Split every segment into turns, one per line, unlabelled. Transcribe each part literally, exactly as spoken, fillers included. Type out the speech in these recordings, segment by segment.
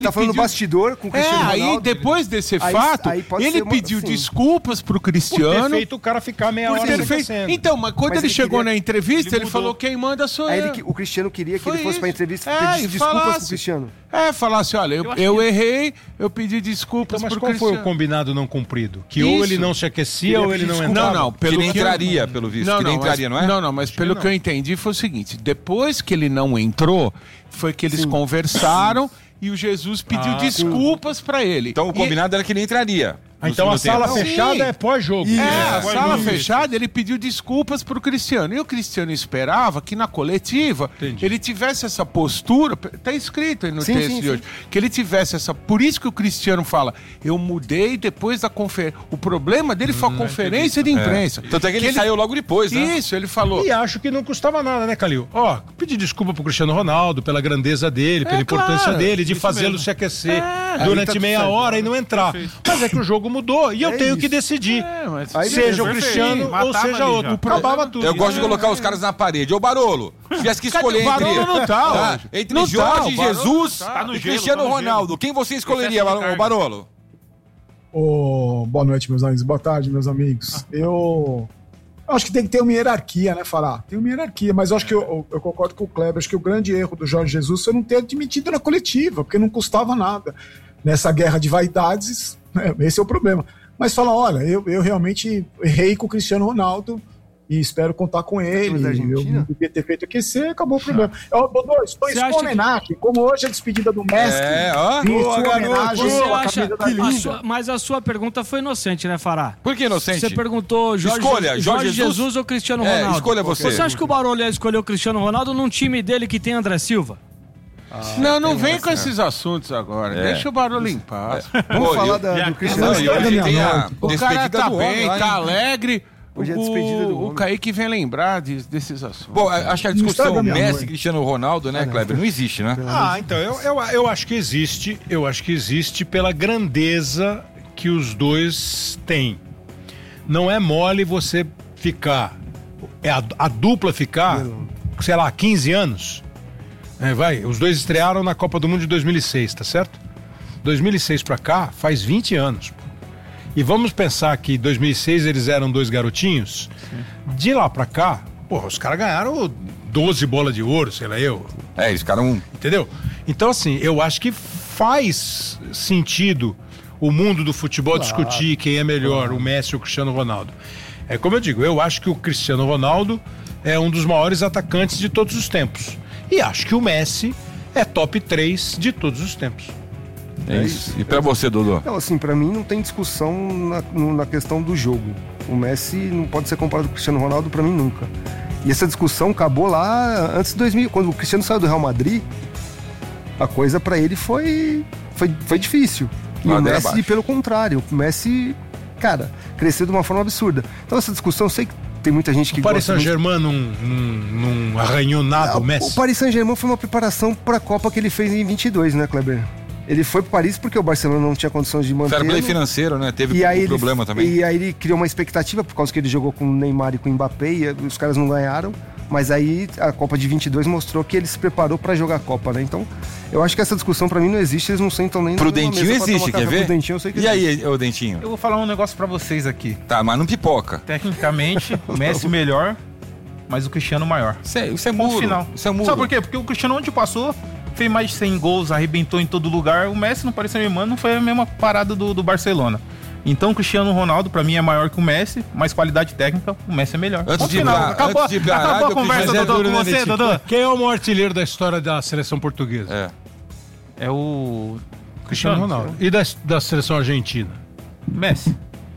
Tá falando
pediu...
bastidor com o Cristiano
é,
Ronaldo.
aí depois desse
aí,
fato,
aí
ele
uma...
pediu
Sim.
desculpas pro Cristiano.
Por ter feito o cara ficar meia
por
hora
ter feito... Então, mas quando
mas
ele,
ele
chegou
queria...
na entrevista, ele,
ele
falou quem manda sou
aí
eu.
ele, o Cristiano queria que
Foi
ele fosse
isso.
pra entrevista e
é,
pedisse
e
desculpas
falasse,
pro Cristiano.
É, falasse, olha, eu, eu, eu que... errei, eu pedi desculpas
então, mas
pro
qual
Cristiano.
foi o combinado não cumprido? Que
Isso.
ou ele não se aquecia ou ele não entrava?
Não, não, pelo
que ele
que
entraria,
eu...
pelo visto.
Não,
que ele
não,
entraria,
mas,
não é?
Não, não, mas pelo
não.
que eu entendi foi o seguinte, depois que ele não entrou, foi que eles
Sim.
conversaram e o Jesus pediu
Ah,
desculpas pra ele.
Então o combinado e... era que ele entraria.
Ah, então a sala
tempo.
fechada
Sim.
é pós-jogo.
É,
É,
a sala
isso.
fechada, ele pediu desculpas pro Cristiano. E o Cristiano esperava que na coletiva
Entendi.
ele tivesse essa postura, tá escrito aí no
Sim,
texto
sim,
de
sim.
hoje, que ele tivesse essa... Por isso que o Cristiano fala, eu mudei depois da conferência. O problema dele foi a conferência de imprensa.
É. Tanto é que ele, saiu logo depois, né?
Isso, ele falou...
E acho que não custava nada, né, Calil? Ó, pedir desculpa pro Cristiano Ronaldo pela grandeza dele, pela
É,
importância
claro,
dele, de
isso
fazê-lo
mesmo.
se aquecer
É,
durante
aí tá
meia
tudo
hora
certo.
e não entrar. Mas é que o jogo mudou e eu
É
tenho
isso.
que decidir.
É, mas...
Aí
Seja o
beleza.
Cristiano
Matava
ou seja
ali
outro.
já.
Acabava tudo.
Eu gosto de colocar os caras na parede. Ô, Barolo, se tivesse que escolher
o Barolo
entre,
não tá
tá?
hoje.
entre
Não tá,
Jorge
o Barolo
Jesus
não tá.
Tá no
e
gelo,
Cristiano
tá no
Ronaldo,
gelo.
quem você escolheria,
Excesso de
ô
carga.
Barolo?
Ô, boa noite, meus amigos. Boa tarde, meus amigos. Eu eu acho que tem que ter uma hierarquia, né, Fará? Tem uma hierarquia, mas eu acho que eu, eu concordo com o Kleber. Acho que o grande erro do Jorge Jesus foi não ter admitido na coletiva, porque não custava nada. Nessa guerra de vaidades, né, esse é o problema. Mas fala, olha, eu, eu realmente errei com o Cristiano Ronaldo e espero contar com ele.
da
Eu
Argentina?
não devia ter feito aquecer, acabou o problema. Eu, Dodô, estou
Você
em
acha
sua
que-
homenagem, como hoje é a despedida do Messi.
É, ó.
Vim em
Boa,
sua
garoto.
homenagem
Você
com a
acha,
camisa da
a
Liga.
sua- mas a sua pergunta foi inocente, né, Fará?
Por que inocente?
Você perguntou Jorge,
Escolha,
Jorge,
Jorge
Jesus,
Jesus
ou Cristiano
É,
Ronaldo?
escolha você.
Você acha que o Barolo ia escolher o Cristiano Ronaldo num time dele que tem André Silva?
Não, não vem com esses assuntos agora.
É.
Deixa o barulho em paz.
Vamos
Pô,
falar
eu-
da,
já-
do Cristiano
Não, e
Ronaldo.
hoje tem a
O cara
despedida
tá
do homem
bem,
lá,
tá
hein?
alegre.
Hoje é a despedida do
O, o
homem.
Kaique vem lembrar de- desses assuntos.
Bom, acho que a discussão
estraga minha
Messi
noite.
e Cristiano Ronaldo, né, Kleber, não existe, né?
Ah, então, eu, eu, eu acho que existe, eu acho que existe pela grandeza que os dois têm. Não é mole você ficar, é a, a dupla ficar, sei lá, quinze anos. É, vai, os dois estrearam na Copa do Mundo de dois mil e seis, tá certo? dois mil e seis pra cá faz vinte anos. Pô. E vamos pensar que em dois mil e seis eles eram dois garotinhos. De lá pra cá, porra, os caras ganharam doze bolas de ouro, sei lá eu.
É, eles ficaram um.
Entendeu? Então, assim, eu acho que faz sentido o mundo do futebol discutir quem é melhor, o Messi ou o Cristiano Ronaldo. É como eu digo, eu acho que o Cristiano Ronaldo é um dos maiores atacantes de todos os tempos. E acho que o Messi é top três de todos os tempos.
É isso. E pra você, Dodô?
Não, assim, pra mim não tem discussão na, no- na questão do jogo. O Messi não pode ser comparado com o Cristiano Ronaldo pra mim nunca. E essa discussão acabou lá antes de dois mil, quando o Cristiano saiu do Real Madrid, a coisa pra ele foi, foi, foi difícil. E o
Ladeira
Messi,
abaixo.
pelo contrário, o Messi, cara, cresceu de uma forma absurda. Então essa discussão, eu sei que tem muita gente que
O Paris
gosta muito-
Saint-Germain não, não, não arranhou nada
Ah,
o Messi.
O Paris Saint-Germain foi uma preparação para a Copa que ele fez em vinte e dois, né, Kleber? Ele foi para Paris porque o Barcelona não tinha condições de manter.
Fair play financeiro, né? Teve
E aí
um
ele,
problema também.
E aí ele criou uma expectativa por causa que ele jogou com o Neymar e com o Mbappé e os caras não ganharam. Mas aí a Copa de vinte e dois mostrou que ele se preparou para jogar a Copa, né? Então, eu acho que essa discussão para mim não existe, eles não sentam nem
Pro
na mesma
Dentinho
mesa pra
existe,
tomar
quer
café.
ver?
Pro Dentinho eu sei que
E
existe.
aí, ô Dentinho?
Eu vou falar um negócio pra vocês aqui.
Tá, mas não pipoca.
Tecnicamente, o Messi melhor, mas o Cristiano maior.
Isso é, isso é
Ponto
muro.
final.
Isso é muro.
Sabe por quê? Porque o Cristiano onde passou, fez mais de cem gols, arrebentou em todo lugar. O Messi no Paris Saint-Germain não foi a mesma parada do, do Barcelona. Então o Cristiano Ronaldo, pra mim, é maior que o Messi, mas qualidade técnica, o Messi é melhor.
Antes
Ponto
de ir
final.
pra-
acabou,
antes de ir pra
acabou
Arábia,
a conversa,
Mas é
Dodô,
duro,
com
né,
você,
Dentinho?
Dodô.
Quem é o maior artilheiro da história da seleção portuguesa?
É.
É o
Cristiano Ronaldo. E da, da seleção argentina?
Messi.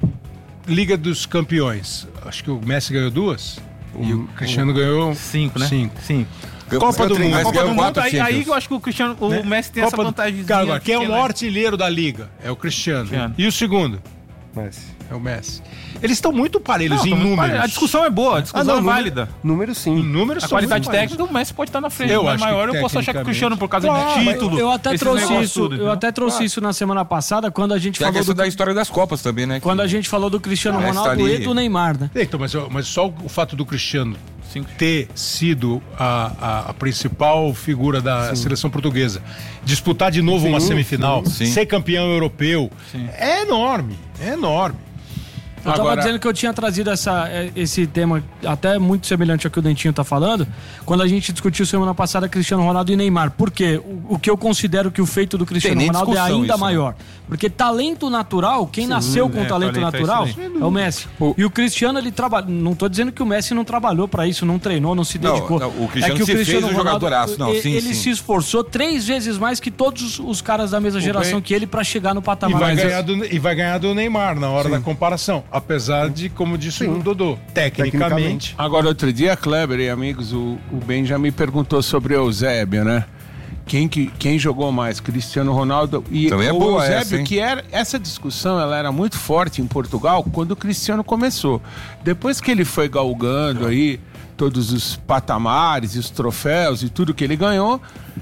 Liga dos Campeões. Acho que o Messi ganhou duas e o Cristiano ganhou
Cinco, né?
cinco.
Cinco.
Copa do Mundo.
Mas
Copa
ganhou
do Mundo,
quatro
aí, aí
Champions.
eu acho que o Cristiano, o
Né?
Messi tem
Copa
essa
do-
vantagem.
Cara, agora, quem é o maior artilheiro da liga? É o Cristiano.
Cristiano.
E o segundo?
Messi.
É o Messi. Eles estão muito parelhos em números.
A discussão é boa, a discussão
Ah, não,
é
número-
válida.
Número
Em
sim.
números
A
são
qualidade
muito parelhos.
técnica, o Messi pode estar na frente.
Eu
Não é
acho que
maior, eu posso achar que o
tecnicamente-
Cristiano, por causa
Claro,
de
mas
título.
Eu até
esses
trouxe
negócios
isso,
tudo,
eu
entendeu?
até trouxe isso na semana passada, quando a gente
Tem a
falou
questão
do,
da história das Copas também, né?
quando a gente falou do Cristiano
Ah,
Ronaldo
essa ali-
e do Neymar, né?
Então, mas, mas só o fato do Cristiano
Cinco.
ter sido a, a, a principal figura da sim. seleção portuguesa, disputar de novo sim, uma semifinal, sim. ser campeão europeu, sim. é enorme, é enorme.
Eu tava
Agora...
dizendo que eu tinha trazido essa, esse tema até muito semelhante ao que o Dentinho tá falando, quando a gente discutiu semana passada Cristiano Ronaldo e Neymar. Por quê? O, o que eu considero que o feito do Cristiano Ronaldo é ainda isso, maior. Né? Porque talento natural, quem Sim, nasceu com é, talento natural é o Messi. O... E o Cristiano, ele trabalha. Não tô dizendo que o Messi não trabalhou pra isso, não treinou, não se dedicou.
Não, não, o Cristiano
é que o
se
Cristiano
fez
Ronaldo,
o jogadoraço. Não, sim,
ele
sim.
se esforçou três vezes mais que todos os caras da mesma geração bem... que ele pra chegar no patamar.
E vai, ganhar do, e vai ganhar do Neymar na hora sim. da comparação. Apesar de, como disse sim. o Dodô, tecnicamente. tecnicamente.
Agora, outro dia, Kleber e amigos, o, o Ben já me perguntou sobre o Eusébio, né? Quem, que, quem jogou mais, Cristiano Ronaldo e
Também é
o
boa
Eusébio,
essa,
que era essa discussão, ela era muito forte em Portugal quando o Cristiano começou. Depois que ele foi galgando aí todos os patamares e os troféus e tudo que ele ganhou,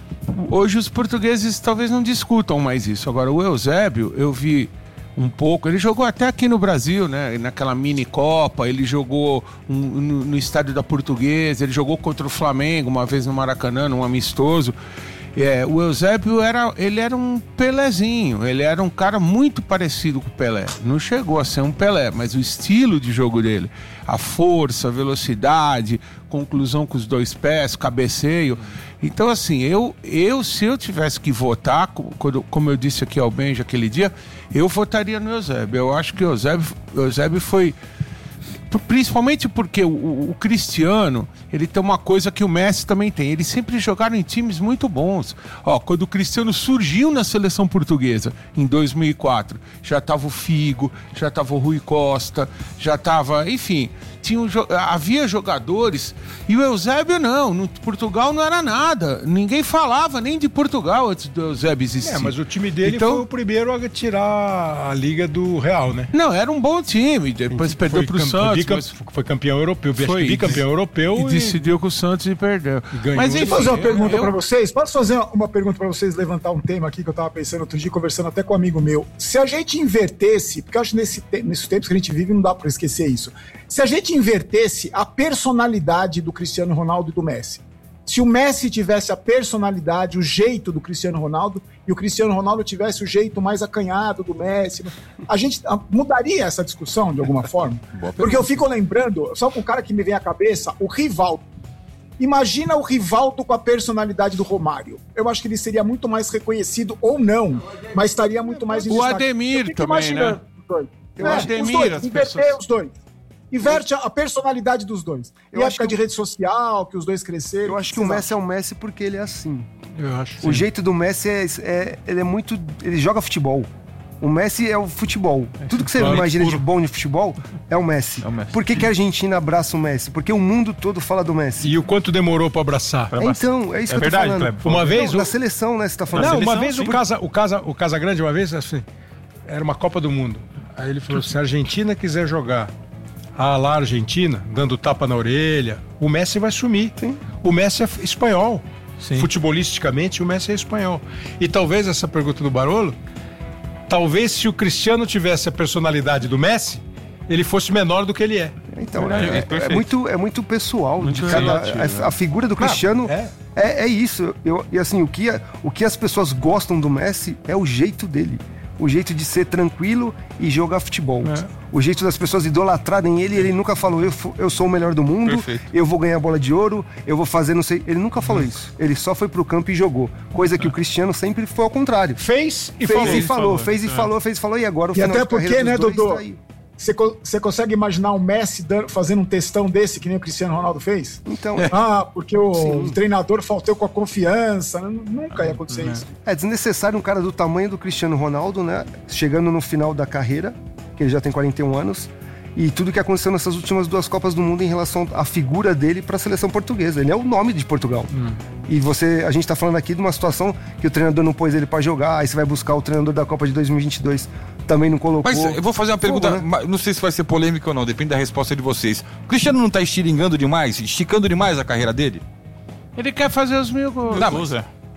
hoje os portugueses talvez não discutam mais isso. Agora, o Eusébio, eu vi um pouco, ele jogou até aqui no Brasil, né? Naquela mini Copa, ele jogou um, no, no estádio da Portuguesa, ele jogou contra o Flamengo uma vez no Maracanã, num amistoso. É, o Eusébio era, ele era um Pelézinho, ele era um cara muito parecido com o Pelé. Não chegou a ser um Pelé, mas o estilo de jogo dele, a força, a velocidade, conclusão com os dois pés, cabeceio. Então, assim, eu, eu se eu tivesse que votar, como, como eu disse aqui ao Benja aquele dia, eu votaria no Eusébio. Eu acho que o Eusébio, o Eusébio foi... Principalmente porque o, o Cristiano, ele tem uma coisa que o Messi também tem. Eles sempre jogaram em times muito bons. Ó, quando o Cristiano surgiu na seleção portuguesa, em dois mil e quatro, já tava o Figo, já tava o Rui Costa, já tava... Enfim, tinha um, havia jogadores... E o Eusébio não. No Portugal não era nada. Ninguém falava nem de Portugal antes do Eusébio existir.
É, mas o time dele então, foi o primeiro a tirar a Liga do Real, né?
Não, era um bom time. Depois perdeu pro Santos.
Mas... Foi campeão europeu, foi bicampeão europeu
e, e decidiu com o Santos e perdeu.
E ganhou. Mas enfim, fazer uma pergunta eu... para vocês. Posso fazer uma pergunta para vocês, levantar um tema aqui que eu tava pensando outro dia, conversando até com um amigo meu. Se a gente invertesse, porque eu acho que nesse te... nesses tempos que a gente vive não dá para esquecer isso. Se a gente invertesse a personalidade do Cristiano Ronaldo e do Messi. Se o Messi tivesse a personalidade, o jeito do Cristiano Ronaldo, e o Cristiano Ronaldo tivesse o jeito mais acanhado do Messi, a gente mudaria essa discussão de alguma forma? Porque eu fico lembrando, só com um cara que me vem à cabeça, o Rivaldo. Imagina o Rivaldo com a personalidade do Romário. Eu acho que ele seria muito mais reconhecido, ou não, mas estaria muito mais...
O Ademir também, né?
Os dois.
Eu
é,
Ademir,
os dois, inverter pessoas... os dois. Inverte a personalidade dos dois. E
Eu
a época de rede social, que os dois cresceram.
Eu acho que o Messi é o Messi porque ele é assim.
Eu acho.
O sim. jeito do Messi é, é... Ele é muito... Ele joga futebol. O Messi é o futebol. É, Tudo que você claro, imagina puro. de bom de futebol é o Messi. É o Messi. Por que, que a Argentina abraça o Messi? Porque o mundo todo fala do Messi.
E o quanto demorou pra abraçar? Pra abraçar.
Então, é isso
é
que
verdade,
eu tô falando.
Kleber. Uma vez...
Não,
o...
Da seleção, né? Você tá falando.
Não,
seleção,
uma vez o Casa, o, Casa, o Casagrande, uma vez, assim, era uma Copa do Mundo. Aí ele falou, se a Argentina quiser jogar a lá Argentina, dando tapa na orelha, o Messi vai sumir. Sim. O Messi é espanhol. Sim. Futebolisticamente, o Messi é espanhol. E talvez essa pergunta do Barolo, talvez se o Cristiano tivesse a personalidade do Messi, ele fosse menor do que ele é.
Então, é, é, é, muito, é muito pessoal. Muito de cada, a, a figura do Cristiano ah, é. É, é isso. Eu, e assim, o que, o que as pessoas gostam do Messi é o jeito dele. O jeito de ser tranquilo e jogar futebol. É. O jeito das pessoas idolatrarem ele, ele nunca falou, eu, eu sou o melhor do mundo, Perfeito. eu vou ganhar a bola de ouro, eu vou fazer não sei... Ele nunca falou nunca. isso. Ele só foi pro campo e jogou. Coisa que é. o Cristiano sempre foi ao contrário.
Fez e
fez
falou.
E falou, fez e falou, fez e falou, fez e falou, e agora o
e
final
até porque, né, Dodô?
Tá
Você, você consegue imaginar o Messi dando, fazendo um textão desse que nem o Cristiano Ronaldo fez?
Então,
ah, porque o, o treinador faltou com a confiança. Nunca ia acontecer
é.
isso.
É desnecessário um cara do tamanho do Cristiano Ronaldo, né? Chegando no final da carreira, que ele já tem quarenta e um anos, e tudo que aconteceu nessas últimas duas Copas do Mundo em relação à figura dele para a seleção portuguesa. Ele é o nome de Portugal. Hum. E você, a gente tá falando aqui de uma situação que o treinador não pôs ele para jogar, aí você vai buscar o treinador da Copa de dois mil e vinte e dois, também não colocou.
Mas eu vou fazer uma pergunta, Pô, né? Não sei se vai ser polêmica ou não, depende da resposta de vocês. O Cristiano não tá estilingando demais, esticando demais a carreira dele?
Ele quer fazer os mil gols.
Não, mas,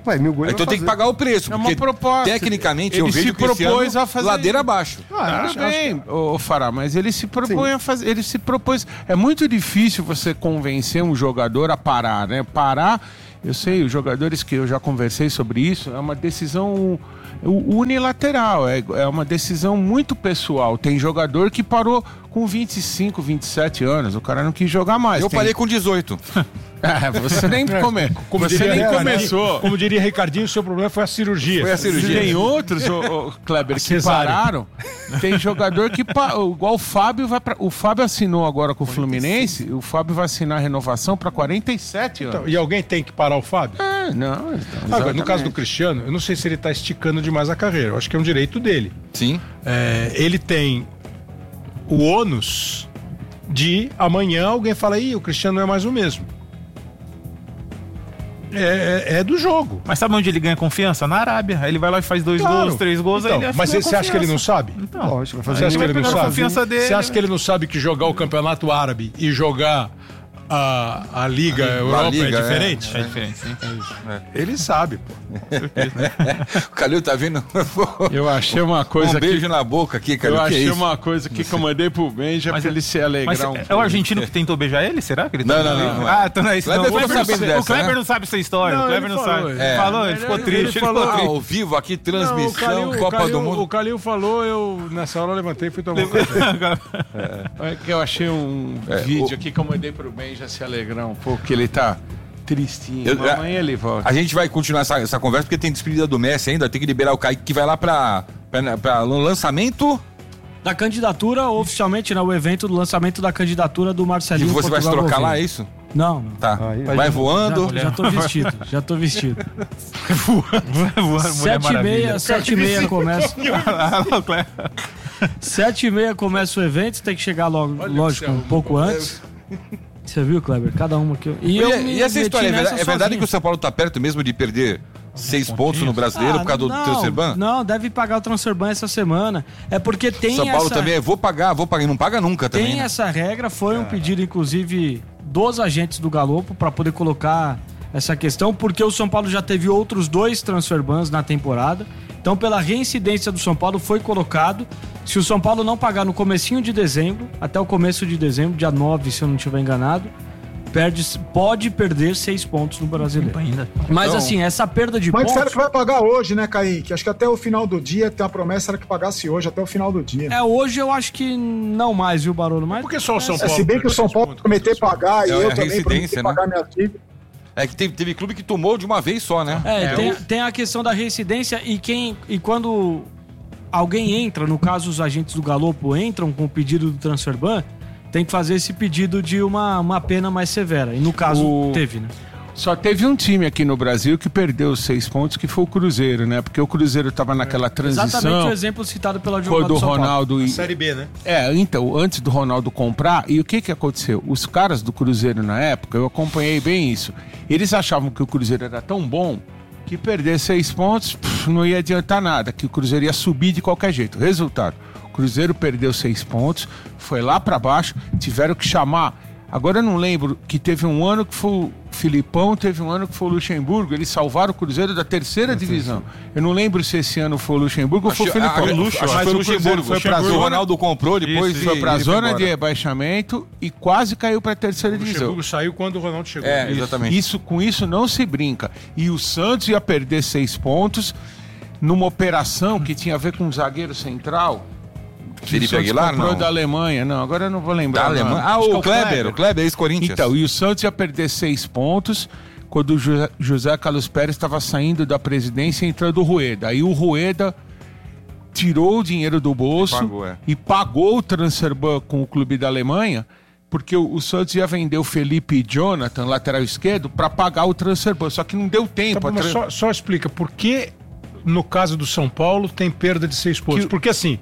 Ué, mil gols
Então tem que pagar o preço.
É uma
porque
proposta.
Tecnicamente,
Ele
eu vejo
se
o Cristiano
propôs a fazer
ladeira
isso.
abaixo.
Ah, tudo bem, ô Fará, mas ele se propõe a fazer. Ele se propôs. É muito difícil você convencer um jogador a parar, né? Parar, eu sei, os jogadores que eu já conversei sobre isso, é uma decisão unilateral, é, é uma decisão muito pessoal. Tem jogador que parou com vinte e cinco, vinte e sete anos, o cara não quis jogar mais.
Eu
Tem...
parei com dezoito.
É, você nem, come...
Como
você
diria,
nem
é,
começou.
Como diria Ricardinho, o seu problema foi a cirurgia.
Foi a cirurgia.
Tem outros, ô, ô, Kleber, que
cesárea.
pararam. Tem jogador que, pa... igual o Fábio, vai pra... o Fábio assinou agora com o Fluminense, o Fábio vai assinar a renovação para quarenta e sete anos.
Então, e alguém tem que parar o Fábio?
É, não, então,
Agora, no caso do Cristiano, eu não sei se ele está esticando demais a carreira. Eu acho que é um direito dele.
Sim.
É, ele tem o ônus de amanhã alguém fala, ih, o Cristiano não é mais o mesmo. É, é, é do jogo.
Mas sabe onde ele ganha confiança? Na Arábia. Aí ele vai lá e faz dois
Claro.
gols, três gols,
Então,
aí ele
mas
ganha
você acha que ele não sabe?
Então,
Lógico, vai
Você
fazer
acha que
vai
ele não
pegar a
sabe?
confiança dele,
Você acha
né?
que ele não sabe que jogar o campeonato árabe e jogar a, a Liga Europa
Liga,
é
é.
diferente?
é diferente, sim.
Ele sabe, pô.
O Calil tá vendo?
Eu achei uma coisa
Um beijo
que...
na boca aqui, Calil.
Eu
Que é
achei
isso?
uma coisa aqui que eu mandei pro Benja
Mas
pra
é-
ele se alegrar
Mas
um
é, é
pouco.
o argentino que tentou beijar ele? Será que ele
Não,
tá
não, não, não é.
Ah, então não é isso.
Kleber
Não. O
ficou
Kleber,
sabendo
não,
dessa,
o Kleber
né?
não sabe essa história.
Não,
o Kleber
ele
não
falou,
sabe.
é.
Falou, ele ficou
Ele-
triste.
ele
Ele
falou-
ficou
Ah,
triste.
ao vivo aqui,
Não,
transmissão,
o
Copa
Calil,
do Mundo.
O Calil falou, eu nessa hora eu levantei e fui tomar um café.
É que eu achei um
É,
vídeo
o-
aqui que eu mandei pro Benja se alegrar um pouco, que ele tá tristinho.
Eu-
Amanhã ele volta.
A gente vai continuar essa, essa conversa porque tem despedida do Messi ainda, tem que liberar o Kaique que vai lá pra, pra, pra no lançamento.
Da candidatura, oficialmente, né? O evento do lançamento da candidatura do
E
Marcelinho.
você vai se
Portugal
trocar lá, é
Gouveia.
isso?
Não, não.
Tá.
Aí,
vai voando.
Já, já tô vestido, já tô vestido.
Mulher
Sete e
Maravilha.
meia, sete e meia começa.
Ah, não, Kleber.
Sete e meia começa o evento, tem que chegar logo,
Olha
lógico,
que
um
você
pouco
arruma,
antes. Você viu, Kleber? Cada uma aqui. E,
E,
eu
e
me
essa
meti
história, é
nessa
verdade, é verdade
sozinho.
que o São Paulo tá perto mesmo de perder seis pontos no Brasileiro
Ah,
por causa do
não,
Transferban?
Não, deve pagar o Transferban essa semana. É porque tem
São Paulo
essa...
também é, vou pagar, vou pagar, e não paga nunca também.
Tem
né?
essa regra, foi um pedido, inclusive, dos agentes do Galopo para poder colocar essa questão, porque o São Paulo já teve outros dois transferbans na temporada. Então, pela reincidência do São Paulo, foi colocado. Se o São Paulo não pagar no comecinho de dezembro, até o começo de dezembro, dia nove, se eu não estiver enganado, perde, pode perder seis pontos no Brasileiro.
Ainda.
Mas
Então-
assim, essa perda de
Mas
pontos...
disseram que vai pagar hoje, né, Kaique? Acho que até o final do dia, tem a promessa era que pagasse hoje, até o final do dia.
É, hoje eu acho que não mais, viu, Barolo? Mas
Por que só o São
É,
Paulo?
se bem que o São Paulo prometeu pagar e
É,
eu
é
também prometi
reincidência, né?
pagar minhas dívidas.
É que teve, teve clube que tomou de uma vez só, né?
É,
É,
tem,
o-
tem a questão da reincidência e quem e quando alguém entra, no caso os agentes do Galopo entram com o pedido do Transferban, tem que fazer esse pedido de uma, uma pena mais severa. E no caso
O-
teve, né?
Só teve um time aqui no Brasil que perdeu os seis pontos, que foi o Cruzeiro, né? Porque o Cruzeiro tava naquela
Exatamente o
transição
exemplo citado pela advogada
quando o
do São Paulo.
Ronaldo... e-
Série B, né?
É, então, antes do Ronaldo comprar, e o que que aconteceu? Os caras do Cruzeiro na época, eu acompanhei bem isso, eles achavam que o Cruzeiro era tão bom que perder seis pontos pff, não ia adiantar nada, que o Cruzeiro ia subir de qualquer jeito. Resultado, o Cruzeiro perdeu seis pontos, foi lá pra baixo, tiveram que chamar... Agora eu não lembro que teve um ano que foi o Filipão, teve um ano que foi o Luxemburgo, eles salvaram o Cruzeiro da terceira divisão. Eu não lembro se esse ano foi o Luxemburgo ou foi o
Acho-
Filipão.
ah, acho-
Luxo,
acho que
mas
foi o
o Cruzeiro
Luxemburgo.
foi pra
O
zona,
Ronaldo comprou, depois
Isso,
e-
foi pra
e
zona
embora.
de rebaixamento e quase caiu pra terceira
O
divisão.
Luxemburgo saiu quando o Ronaldo chegou.
É, exatamente.
Isso, com isso não se brinca. E o Santos ia perder seis pontos numa operação que tinha a ver com um zagueiro central. que
Felipe
o Santos
Aguilar,
comprou
não?
da Alemanha. Não, agora eu não vou lembrar.
Da
o nome.
Alemanha. Ah,
Acho que é
o Kleber, o Kleber, ex-Corinthians.
Então, e o Santos ia perder seis pontos quando o José, José Carlos Pérez estava saindo da presidência e entrando o Rueda. Aí o Rueda tirou o dinheiro do bolso
Pagou, é.
e pagou o Transferban com o clube da Alemanha, porque o, o Santos ia vender o Felipe e Jonathan, lateral esquerdo, para pagar o Transferban. Só que não deu
Tá
tempo.
bom,
a
mas
tran-
só, só explica, por que no caso do São Paulo tem perda de seis pontos?
Que-
Porque assim,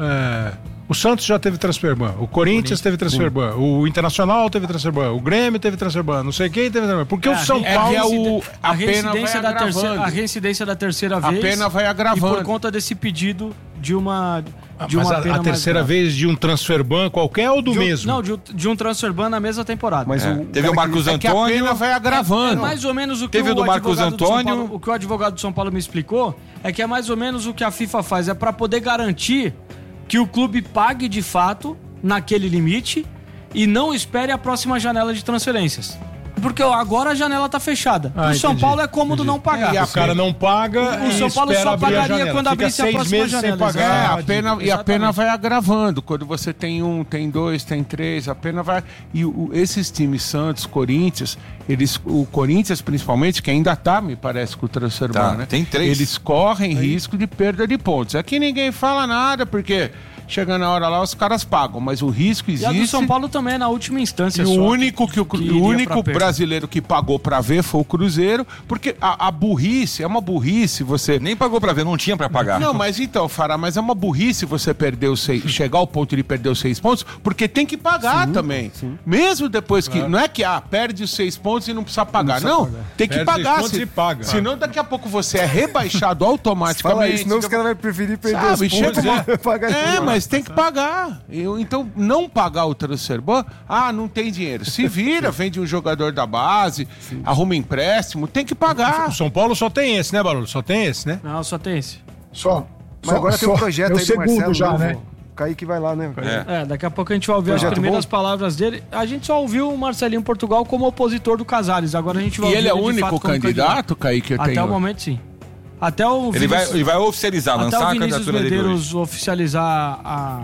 é, o Santos já teve Transferban, o Corinthians teve Transferban, o Internacional teve Transferban, o Grêmio teve Transferban, não sei quem teve Transferban. Porque
É,
o São
a,
Paulo...
é o-
a,
a pena
reincidência
vai
da terceira,
agravando.
a reincidência da terceira
A
vez.
pena vai
E
agravando.
por conta desse pedido de uma de
Mas
uma
a,
pena
a terceira
mais grave.
vez de um transfer ban qualquer ou do
de um,
mesmo?
Não, de, um- de um transfer ban na mesma temporada.
Mas
É.
o
Teve o Marcos
É que a
Antônio.
pena vai
É
agravando.
mais ou menos o que
Teve o do Marcos
advogado do São
Antônio.
Paulo- o que o advogado do São Paulo me explicou é que é mais ou menos o que a FIFA faz, é para poder garantir que o clube pague de fato naquele limite e não espere a próxima janela de transferências. Porque ó, agora a janela tá fechada.
Ah,
o São
entendi,
Paulo é cômodo não pagar.
E o cara não paga
O
e
São Paulo
espera
só
abrir a
pagaria
janela.
quando
Fica
abrisse a
seis
próxima
meses sem
janela,
pagar.
É, a
exato.
pena, e a
Exatamente.
pena vai agravando. Quando você tem um, tem dois, tem três, a pena vai. E o- esses times Santos, Corinthians, eles, o Corinthians principalmente, que ainda tá, me parece, com o transfer
Tá,
ban, né?
tem três.
Eles correm risco de perda de pontos. Aqui ninguém fala nada, porque chegando a hora lá, os caras pagam, mas o risco
E
existe.
a do São Paulo também é na última instância.
E
só.
o único, que o,
que
o
iria
único
pra perda.
brasileiro que pagou pra ver foi o Cruzeiro, porque a, a burrice, é uma burrice você.
Nem pagou pra ver, não tinha pra pagar.
Não, mas então, Fará, mas é uma burrice você perder os seis, chegar ao ponto de perder os seis pontos, porque tem que pagar também. Mesmo depois que. Não é que ah, perde os seis pontos e não precisa pagar. Não, tem que
Perde seis
pagar.
pontos
Se,
e paga.
Senão daqui a pouco você é rebaixado
Fala
automaticamente.
isso, senão os
fica-
caras vão preferir perder
Sabe,
os pontos
chega-
e pagar
É,
tudo.
mas tem que pagar. Eu, então, não pagar o transfer ban, ah, não tem dinheiro. Se vira, vende um jogador da base, arruma empréstimo, tem que pagar.
O São Paulo só tem esse, né, Barulho? Só tem esse, né?
Não, só tem esse.
Só.
Mas agora
só,
tem um projeto
é o
aí do
segundo
Marcelo
já,
novo.
né?
O Kaique vai lá, né?
É.
É, daqui a pouco a gente vai ouvir as
Projeto
primeiras
bom?
palavras dele. A gente só ouviu o Marcelinho Portugal como opositor do Casares. Agora a gente vai
E
ouvir
ele é o
de
único
fato como
candidato, Kaique, que eu
Até
tenho.
o momento, sim. Até o
Ele vai,
Vinícius-
ele vai oficializar,
Até
lançar
o
a
Vinícius
candidatura dele
Medeiros
hoje.
oficializar a,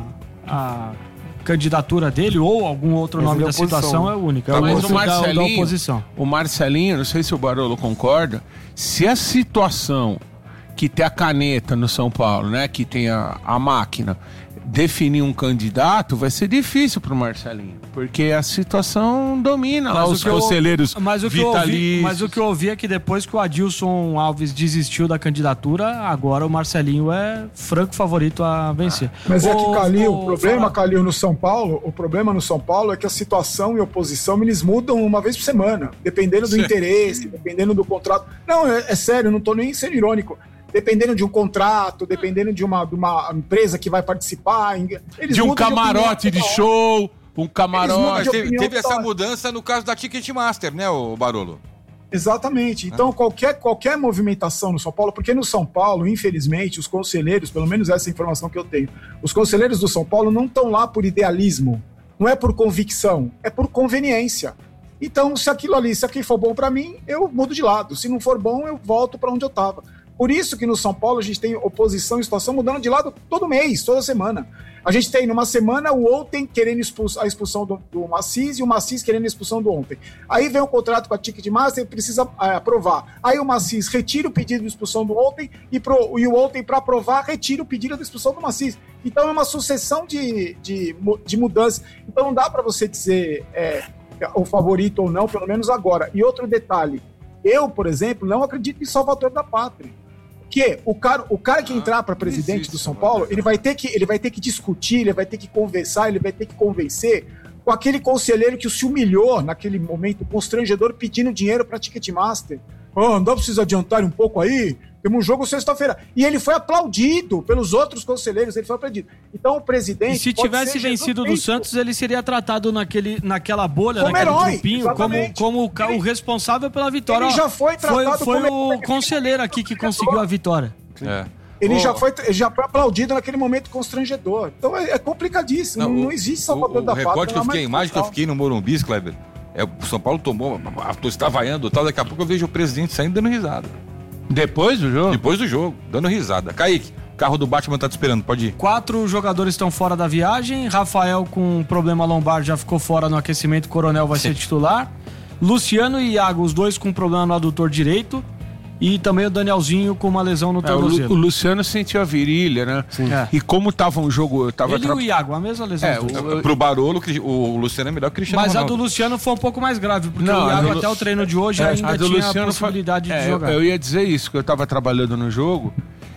a candidatura dele ou algum outro
Mas
nome
ele é
da
oposição.
situação é o único. É
Tá,
o
mas
outro
o
da- da,
Marcelinho,
oposição.
o Marcelinho, não sei se o Barolo concorda, se a situação que tem a caneta no São Paulo, né, que tem a, a máquina, definir um candidato, vai ser difícil pro Marcelinho, porque a situação domina lá
Mas o
os
que eu-
conselheiros
mas o que eu ouvi,
vitalícios.
mas o que eu ouvi é que depois que o Adilson Alves desistiu da candidatura, agora o Marcelinho é franco favorito a vencer.
Mas é que,
Ô,
Calil,
ô,
o problema,
Fará,
Calil, no São Paulo, o problema no São Paulo é que a situação e oposição, eles mudam uma vez por semana, dependendo do interesse, dependendo do contrato. Não, é, é sério, não tô nem sendo irônico. Dependendo de um contrato, dependendo de uma, de uma empresa que vai participar. Eles
de um
mudam
camarote de,
opinião toda hora.
show, um
mudam
camarote.
de
Mas teve,
opinião
teve essa
toda hora.
mudança no caso da Ticketmaster, né, o Barolo?
Exatamente. Então, qualquer, qualquer movimentação no São Paulo, porque no São Paulo, infelizmente, os conselheiros, pelo menos essa é a informação que eu tenho, os conselheiros do São Paulo não estão lá por idealismo, não é por convicção, é por conveniência. Então, se aquilo ali, se aquilo for bom para mim, eu mudo de lado. Se não for bom, eu volto para onde eu estava. Por isso que no São Paulo a gente tem oposição e situação mudando de lado todo mês, toda semana. A gente tem numa semana o ontem querendo expulso, a expulsão do, do Macis e o Macis querendo a expulsão do ontem. Aí vem o contrato com a Ticketmaster e precisa é, aprovar. Aí o Macis retira o pedido de expulsão do ontem e, pro, e o ontem, para aprovar, retira o pedido de expulsão do Macis. Então é uma sucessão de, de, de mudanças. Então não dá para você dizer é, o favorito ou não, pelo menos agora. E outro detalhe, eu, por exemplo, não acredito em Salvador da Pátria. Que o cara, o cara que entrar para presidente
existe,
do São Paulo, ele vai ter que, ele vai ter que discutir, ele vai ter que conversar, ele vai ter que convencer com aquele conselheiro que se humilhou naquele momento constrangedor pedindo dinheiro para Ticketmaster. Oh, não precisa adiantar um pouco aí? Temos um jogo sexta-feira. E ele foi aplaudido pelos outros conselheiros, ele foi aplaudido. Então o presidente.
E se
pode
tivesse
ser
vencido do
Jesus
Santos, ele seria tratado naquele, naquela bolha,
Como
naquele
herói,
grupinho, como,
exatamente.
como o, ca- o responsável pela vitória.
ele
Ó,
já foi tratado
Foi, foi
como
o conselheiro aqui que conseguiu a vitória.
É.
Ele
Ô,
já, foi, ele já foi aplaudido naquele momento constrangedor. Então é, é complicadíssimo. Não, não
o-
existe Salvador
o,
da
o
Pátria.
recorde que eu
não é
fiquei, a
mais
imagem que eu
total.
fiquei no Morumbi, Kleber, é o São Paulo tomou, a torcida tá vaiando e tal, daqui a pouco eu vejo o presidente saindo dando risada.
Depois do jogo?
Depois do jogo, dando risada. Kaique, o carro do Batman tá te esperando, pode ir.
Quatro jogadores estão fora da viagem. Rafael com problema lombar já ficou fora no aquecimento. Coronel vai ser titular. Luciano e Iago, os dois com problema no adutor direito. E também o Danielzinho com uma lesão no
É, o, Lu- o
tornozelo.
Luciano sentiu a virilha, né?
É.
E como tava um jogo... Eu tava
Ele
tra-
e o Iago, a mesma lesão.
É,
dos dois.
o- eu-
Pro Barolo, o Luciano é melhor que o Cristiano
Mas a
Ronaldo.
do Luciano foi um pouco mais grave, porque
Não,
o
a
Iago
do Lu-
até o treino de hoje
É,
ainda
a do
tinha
Luciano
a possibilidade
foi-
de
é,
jogar.
Eu, eu ia dizer isso, que eu tava trabalhando no jogo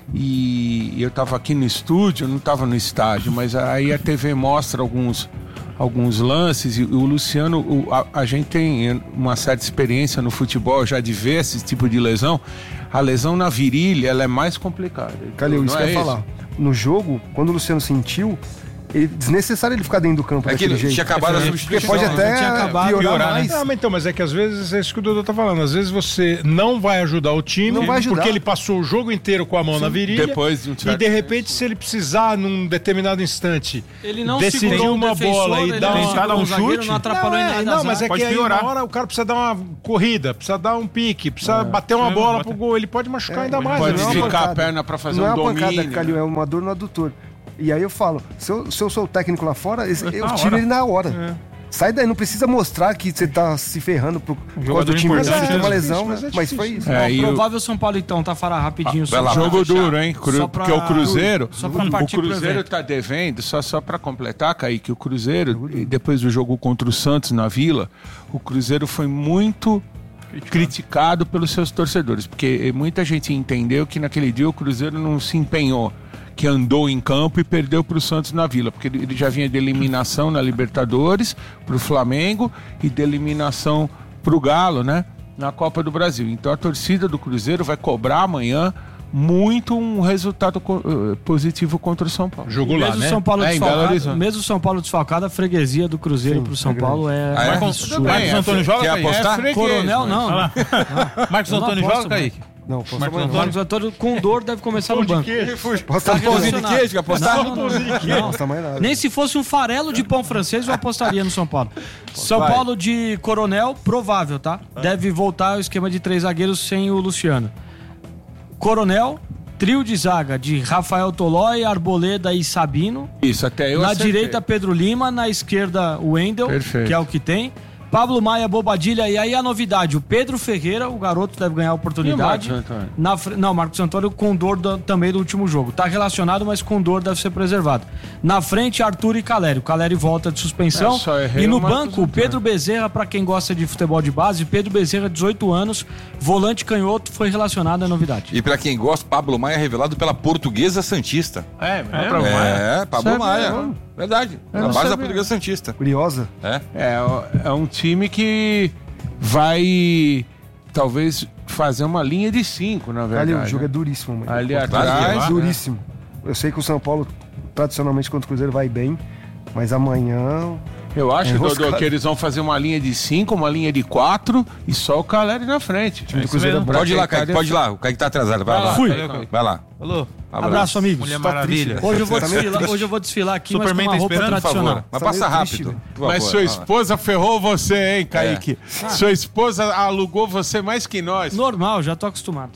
e eu tava aqui no estúdio, eu não tava no estádio, mas aí a T V mostra alguns, alguns lances e o Luciano, o- a, a gente tem uma certa experiência no futebol já de ver esse tipo de lesão. A lesão na virilha, ela é mais complicada.
Calil, isso
Não
que eu
é
ia falar. no jogo, quando o Luciano sentiu, ele, desnecessário ele ficar dentro do campo
É que
daquele
ele
jeito.
tinha acabado a
Porque
substituição.
pode
né?
até
tinha acabado,
piorar,
piorar, né?
mais.
Não, mas então, mas é que às vezes é isso que o Dudu tá falando. Às vezes você não vai ajudar o time,
Não vai ajudar.
porque ele passou o jogo inteiro com a mão na virilha.
Depois de um
E
certo
de repente, se ele precisar, num determinado instante,
Ele não
decidir
segurou
uma
o defensor,
bola e
ele
dar
não
um-
segurou
dar um
o zagueiro,
chute.
não atrapalhou
não,
em
é,
nada.
não, mas é
Pode
que aí
piorar.
na hora o cara precisa dar uma corrida, precisa dar um pique, precisa bater uma
Sim,
bola
bota-
pro gol. Ele pode machucar
É,
ainda mais.
pode
né?
não é uma
esticar a
pancada.
perna pra fazer
não
um
é uma pancada,
domínio.
Calil, é uma dor no adutor. E aí eu falo, se eu, se eu sou o técnico lá fora, esse- eu
Na
tiro
hora.
ele na hora. Sai daí, não precisa mostrar que você tá se ferrando pro por causa
jogador
do time.
importante,
Você tem uma
é
lesão,
difícil, mas é
mas foi
difícil.
isso.
É, e o-
Provável São Paulo então, tá fora rapidinho.
vai lá,
só-
jogo
fechar.
duro, hein? Cru-
Só pra-
Porque o Cruzeiro,
só pra
o
partir pro
Cruzeiro
evento.
tá devendo, só, só pra completar, Kaique, o Cruzeiro, e depois do jogo contra o Santos na Vila, o Cruzeiro foi muito criticado pelos seus torcedores, porque muita gente entendeu que naquele dia o Cruzeiro não se empenhou, que andou em campo e perdeu para o Santos na Vila, porque ele ele já vinha de eliminação na Libertadores para o Flamengo e de eliminação para o Galo, né, na Copa do Brasil. Então a torcida do Cruzeiro vai cobrar amanhã muito um resultado co- eh, positivo contra o São Paulo.
Jogou lá,
Mesmo
né?
São Paulo
É, em Belo
desfalcado,
Horizonte.
mesmo São Paulo desfalcado, a freguesia do Cruzeiro pro São
é
Paulo é,
Ah, é?
absurdo.
Bem,
Marcos Antônio joga,
Quer
Kaique?
apostar?
É freguês,
Coronel
mas-
não. não.
Marcos
Eu não
Antônio
aposto,
joga, Kaique?
Não, posso
Marcos
amanhã.
Marcos Antônio com dor deve começar no banco.
Posso
Tá
amanhã.
Pãozinho de
relacionado.
queijo, quer apostar?
Não, não, não, não.
Posso amanhã nada.
Nem se fosse um farelo de pão francês eu apostaria no São Paulo. São
Vai.
Paulo de Coronel, provável, tá? Deve voltar ao esquema de três zagueiros sem o Luciano. Coronel, trio de zaga de Rafael Tolói, Arboleda e Sabino.
Isso, até eu
Na
acertei.
direita, Pedro Lima. Na esquerda, o Wendel,
Perfeito.
que é o que tem. Pablo Maia, Bobadilha. E aí a novidade, o Pedro Ferreira, o garoto deve ganhar a oportunidade.
E o Marcos Antônio?
Na fre- Não, Marcos Antônio com dor do- também do último jogo. Tá relacionado, mas com dor deve ser preservado. Na frente, Arthur e Calério. Calério volta de suspensão.
É, só errei
E no
o Marcos
banco, o Pedro Bezerra, pra quem gosta de futebol de base. Pedro Bezerra, dezoito anos, volante canhoto, foi relacionado à novidade.
E pra quem gosta, Pablo Maia é revelado pela Portuguesa Santista.
É, é pra Maia.
É, Pablo
Sabe,
Maia.
não.
Verdade.
Eu
Na
não
base da
sabia.
Portuguesa Santista.
Curiosa.
É.
É, é um time que vai talvez fazer uma linha de cinco, na
Ali,
verdade.
o jogo é
né?
duríssimo, mano.
Ali
Claro que
atrás.
vai.
Duríssimo. Eu sei que o São Paulo, tradicionalmente, contra o Cruzeiro, vai bem. Mas amanhã.
Eu acho,
É enroscado.
Dodô, que eles vão fazer uma linha de cinco, uma linha de quatro e só o Caleri na frente.
O time do Cruzeiro é
mesmo.
brabo.
Pode ir lá,
quem tá
Kaique, pode ir lá. O Kaique tá atrasado. Vai
Vai
lá.
lá.
Fui.
Valeu, Kaique.
Vai lá.
Alô?
Abraço, amigos.
Mulher
Tá
Maravilha.
triste,
Hoje eu vou desfilar, hoje eu vou desfilar aqui, mas com
Superman
uma
tá
roupa
esperando, por
tradicional.
Mas
Tá
passa
meio
rápido.
triste,
por
Mas
favor.
sua
Vai lá.
esposa ferrou você, hein, Kaique? Sua esposa alugou você mais que nós.
Normal, já tô acostumado.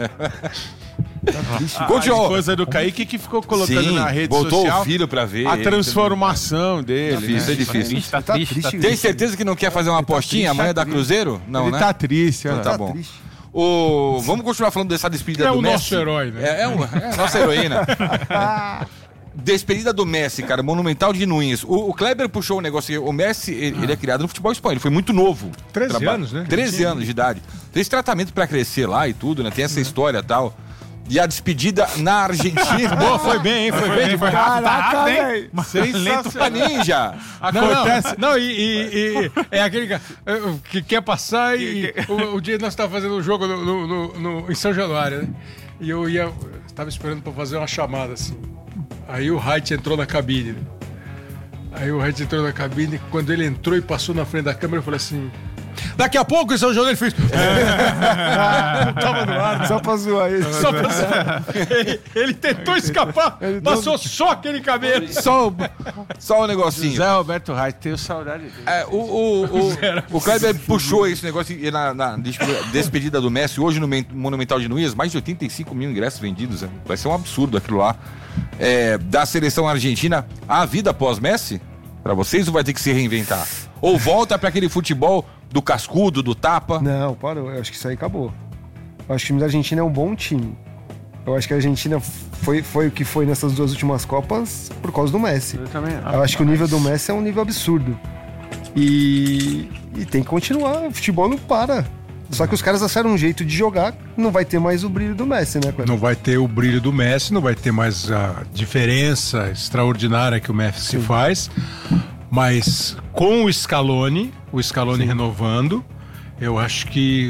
A
Continua.
esposa do Kaique que ficou colocando
Sim,
na rede
botou
social
o filho pra ver.
a transformação dele.
Difícil,
né?
é difícil.
Tá
Tá
triste, tá
triste,
Tem certeza que não quer fazer uma apostinha amanhã da Cruzeiro? Não,
Ele
né?
tá triste, olha
Então
lá.
tá bom.
triste.
O... Vamos continuar falando dessa despedida
É
do
o
Messi.
nosso herói, né?
É, é, um, é a nossa heroína. Despedida do Messi, cara, monumental de Nunes. O, o Kleber puxou o negócio. O Messi, ele, ele é criado no futebol espanhol. Ele foi muito novo.
treze
Traba-
anos, né?
treze anos de idade. Fez tratamento pra crescer lá e tudo, né? Tem essa história e tal. E a despedida na Argentina.
Boa, foi bem, hein? Foi bem.
Foi rápido, tá rápido, hein?
Sensacional. Ninja.
Não,
Acontece.
não, não e, e- e- é aquele cara, eh, que quer passar e o, o dia nós estávamos fazendo um jogo no, no- no- no- em São Januário, né? E eu ia, estava esperando para fazer uma chamada assim. Aí o Height entrou na cabine. Né? Aí o Height entrou na cabine, quando ele entrou e passou na frente da câmera, eu falei assim: daqui a pouco em São Januário ele fez. Não tava no ar,
Só pra zoar ele.
só pra... ele, ele tentou escapar, passou só aquele cabelo.
Só, o- só um negocinho.
Zé Roberto Reis, tenho saudade dele.
É, o, o, o, o Kleber puxou esse negócio e na, na despedida- despedida do Messi, hoje no Men- Monumental de Nunes, mais de oitenta e cinco mil ingressos vendidos. Né? Vai ser um absurdo aquilo lá. É, da seleção argentina, há vida após Messi? Pra vocês ou vai ter que se reinventar? Ou volta pra aquele futebol do cascudo, do tapa?
Não, parou. Eu acho que isso aí acabou. Eu acho que o time da Argentina é um bom time. Eu acho que a Argentina foi, foi o que foi nessas duas últimas Copas por causa do Messi.
Eu também.
Eu acho que o nível do Messi é um nível absurdo. E, e tem que continuar. O futebol não para. Só que os caras acharam um jeito de jogar, não vai ter mais o brilho do Messi, né, Cleber?
Não vai ter o brilho do Messi, não vai ter mais a diferença extraordinária que o Messi faz, mas com o Scaloni, o Scaloni renovando, eu acho que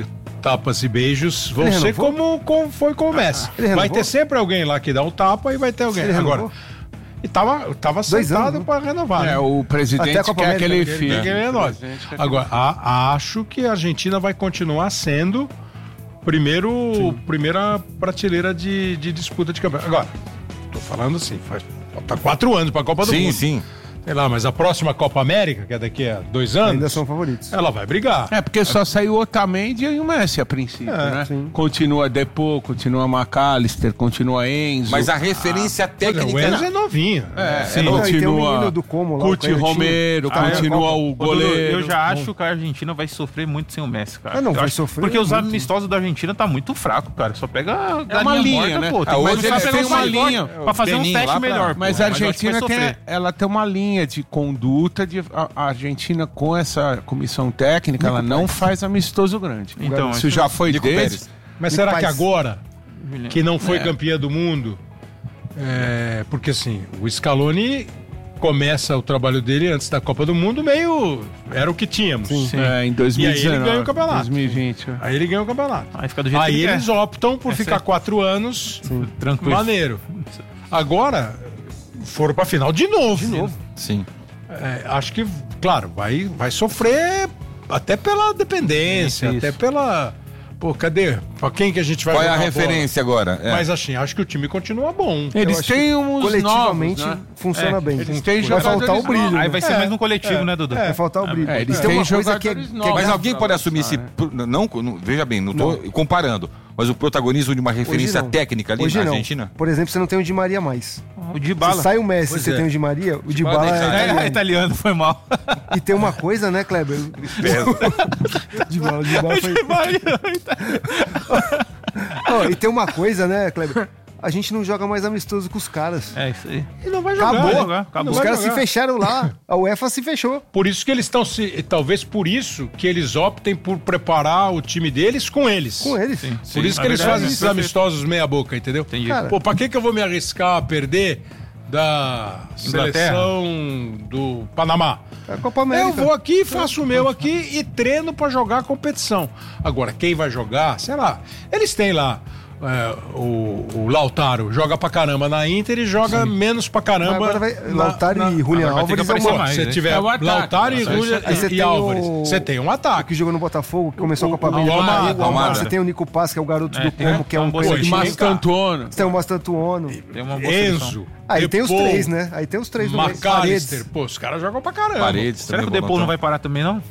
tapas e beijos vão
Ele
ser
renovou?
como, como foi com o Messi.
Ele renovou?
Vai ter sempre alguém lá que dá um tapa e vai ter alguém.
Ele
Agora,
renovou?
e tava, tava
Dois
sentado
anos, né?
para renovar.
É,
né?
o presidente
Até a Copa
quer
América,
aquele
ele-
filho.
Tem que renove. Agora, a- acho que a Argentina vai continuar sendo primeiro, primeira prateleira de, de disputa de campeonato. Agora, tô falando assim, faz, falta quatro anos para a Copa do
Sim,
Mundo.
sim.
Sei lá, mas a próxima Copa América, que é daqui a dois anos,
Ainda são favoritos.
ela vai brigar.
É, porque só saiu o Otamendi e o Messi a princípio,
É,
né?
sim.
Continua Depô, continua McAllister, continua Enzo.
Mas a referência
O
técnica...
Enzo é novinho.
É,
Sim.
Não, e tem o menino
continua
do Como lá, o
Curti
Canhotinho.
Romero,
Ah, é,
continua
Copa.
o
Ô, Dudu,
goleiro.
eu já acho que a Argentina vai sofrer muito sem o Messi, cara.
Ah, não,
Eu
vai
acho-
sofrer
Porque os
muito.
amistosos da Argentina tá muito fraco, cara. Só pega a
É uma
galinha
linha,
morta,
né?
pô.
Ah,
Tem
hoje
que
eles
pegar
têm
os
uma
mais
linha.
fortes pra fazer um
Benin lá
teste
pra-
melhor.
Mas
pô.
a
eu acho que vai
Argentina tem,
sofrer.
ela tem uma linha de conduta de a, a Argentina com essa comissão técnica, ela não faz amistoso grande.
Então,
isso
isso-
já foi
Nico
desde.
Pérez.
Mas será
Paz.
que agora, que não foi
É.
campeã do mundo, é, porque assim, o Scaloni começa o trabalho dele antes da Copa do Mundo meio... Era o que tínhamos.
É, em dois mil e
E aí ele
dezenove,
ganha o campeonato.
dois mil e vinte. é.
Aí ele ganha o campeonato.
Aí fica do jeito
Aí
que ele
eles
quer.
optam por
É
ficar
certo.
quatro anos
Tranquilo.
maneiro. Agora, foram pra final de novo. De novo.
Sim.
É, acho que, claro, vai, vai sofrer até pela dependência,
Isso,
até
isso.
pela... Pô, cadê? Pra quem que a gente vai
Qual é a
jogar
referência agora?
bola?
É.
Mas assim, acho que o time continua bom.
Eles
acho
têm uns
Coletivamente
novos, né?
funciona
É,
bem.
eles têm
Vai faltar o
jogadores
brilho.
novos.
Aí vai ser
É,
mais um coletivo,
é,
né, Dudu?
Vai faltar o brilho.
É, eles
tem
têm
uma coisa que é,
jogadores
que é
novos.
Mas alguém
pra
pode assumir
lançar,
esse.
né?
pro- Não, não, veja bem, não tô comparando. Mas o protagonismo de uma referência
não.
técnica ali
Hoje
na
não.
Argentina?
Por exemplo, você não tem o Di Maria mais.
O
Se
Dybala.
sai o Messi e
Pois
você
é.
tem o Di Maria, o
Dybala
Dybala
é
é,
É,
italiano.
é italiano, foi mal.
E tem uma coisa, né, Kleber? Dybala, o Dybala foi... Ó, e tem uma coisa, né, Kleber? A gente não joga mais amistoso com os caras.
É isso aí.
E não vai jogar.
Acabou.
né?
jogar, acabou.
Não
Os
vai
caras se
jogar.
fecharam lá. A UEFA se fechou.
Por isso que eles estão se. Talvez por isso que eles optem por preparar o time deles com eles.
Com eles.
Por isso que eles fazem esses amistosos meia-boca, entendeu?
Entendi.
Cara,
Pô, pra que, que eu vou me arriscar a perder da
Inglaterra?
seleção do Panamá?
É a Copa América.
Eu vou aqui, faço o meu aqui e treino pra jogar a competição. Agora, quem vai jogar, sei lá, eles têm lá. é, o, o Lautaro joga pra caramba na Inter e joga menos pra caramba.
Agora vai
na-
Lautaro
na-
e Julian
agora vai ter que
Álvares é
aparecer
uma...
mais.
Se
né?
tiver
É o ataque.
Lautaro e,
Aí
Julian,
Aí você
e
tem
Álvares,
o-
você tem um
O
ataque.
que jogou no Botafogo, que começou
O-
a Copa
o-
América.
o Almada,
O Almada.
Almada.
Você tem o Nico Paz, que é o garoto
É,
do
tem
Como, que é
um
um
bom
coisa
time.
de
Mas
marca.
Cantuono.
Você tem o Mastantuono.
Tem uma boa seleção.
Enzo.
Aí tem os
Depô,
três, né? Aí tem os três do meio.
McAllister.
Paredes.
Pô, os caras jogam pra caramba.
Paredes
Será que o
também,
Depô não
volantão.
vai parar também, não?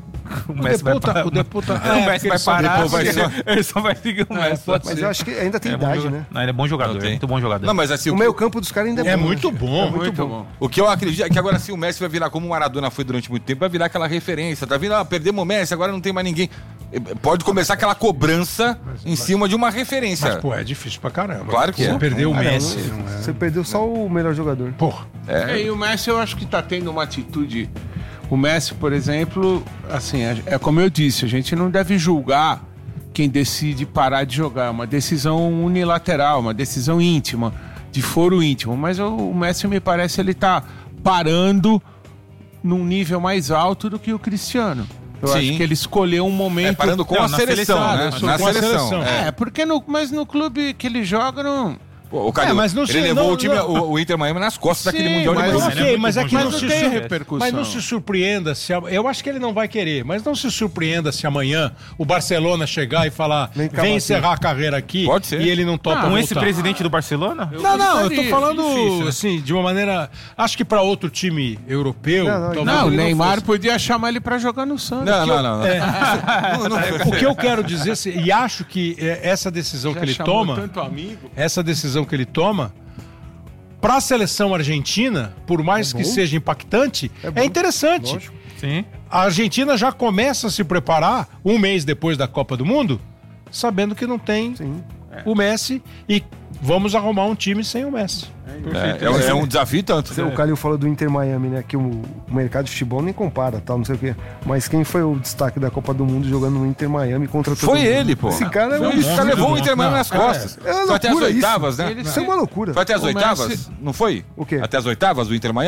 O
O
Messi vai
Depô tá-
parar.
o Depô tá-
O
é,
Messi
porque
vai
ele só-
parar.
Depô vai
porque
ser-
Ele só vai seguir o Messi.
Mas eu acho que ainda tem
É bom
idade,
jogador.
né?
Não, ele é bom jogador,
Não
é
tem.
muito bom jogador.
Não, mas assim,
O
o,
meio campo dos caras ainda é,
É
bom.
muito bom.
É muito bom.
o que eu acredito é que agora sim o Messi vai virar como o Maradona foi durante muito tempo, vai virar aquela referência. Tá vindo, ah, perdemos o Messi, agora não tem mais ninguém. Pode começar aquela cobrança em cima de uma referência.
Mas, pô, é difícil pra caramba.
Claro que
Você
é.
perdeu o
Ah, não,
Messi.
não-
Não é?
Você perdeu só o melhor jogador.
Porra.
É, e o Messi eu acho que tá tendo uma atitude. O Messi, por exemplo, assim, é é como eu disse, a gente não deve julgar quem decide parar de jogar. É uma decisão unilateral, uma decisão íntima, de foro íntimo. Mas o, o Messi, me parece, ele tá parando num nível mais alto do que o Cristiano. Eu
Sim.
acho que ele escolheu um momento.
É, parando com
Não,
a
na
seleção,
seleção,
né?
né?
Na
Com a
seleção.
seleção.
é.
É, porque no, mas no clube que ele joga não.
Pô, o Calil,
É, mas não
ele
sei,
levou
não-
o time,
não-
o, o Inter Miami nas costas
Sim,
daquele Mundial de
mas-
Brasil.
Ele é
Ok,
muito
mas
bom
é que
Mas
não
não
se
tem
sur-
repercussão.
Mas não se surpreenda se. a- Eu acho que ele não vai querer, mas não se surpreenda se amanhã o Barcelona chegar e falar:
Vem
vem,
cá,
encerrar a carreira aqui
Pode ser.
e ele não topa
Com
voltar.
esse presidente do Barcelona?
Não, não, eu tô
gostaria,
falando
difícil, né?
assim, de uma maneira. Acho que pra outro time europeu.
Não, não,
talvez
Não, o
ele
Neymar
fosse.
podia chamar ele pra jogar no Santos.
Não, não, não. não.
É.
Não, não.
O que eu quero dizer, assim, e acho que é, essa decisão
Já
que ele
chamou
toma,
tanto amigo.
essa decisão que ele toma, para a seleção argentina, por mais que seja impactante, é, interessante.
Lógico.
Sim.
A Argentina já começa a se preparar um mês depois da Copa do Mundo, sabendo que não tem
Sim.
o Messi e vamos arrumar um time sem o Messi.
É, é um- é um desafio tanto.
O Calil falou do Inter Miami, né? Que o, o mercado de futebol nem compara, tal, não sei o quê. Mas quem foi o destaque da Copa do Mundo jogando no Inter Miami contra todo
Foi
mundo?
ele, pô.
Esse cara é um
Esse cara levou o Inter Miami
Não,
nas costas.
é
Foi até as
loucura
oitavas,
isso.
né?
Ele-
Isso é uma loucura.
Foi até as
O
oitavas?
Messi-
Não foi?
O quê?
Até as oitavas do Inter Miami?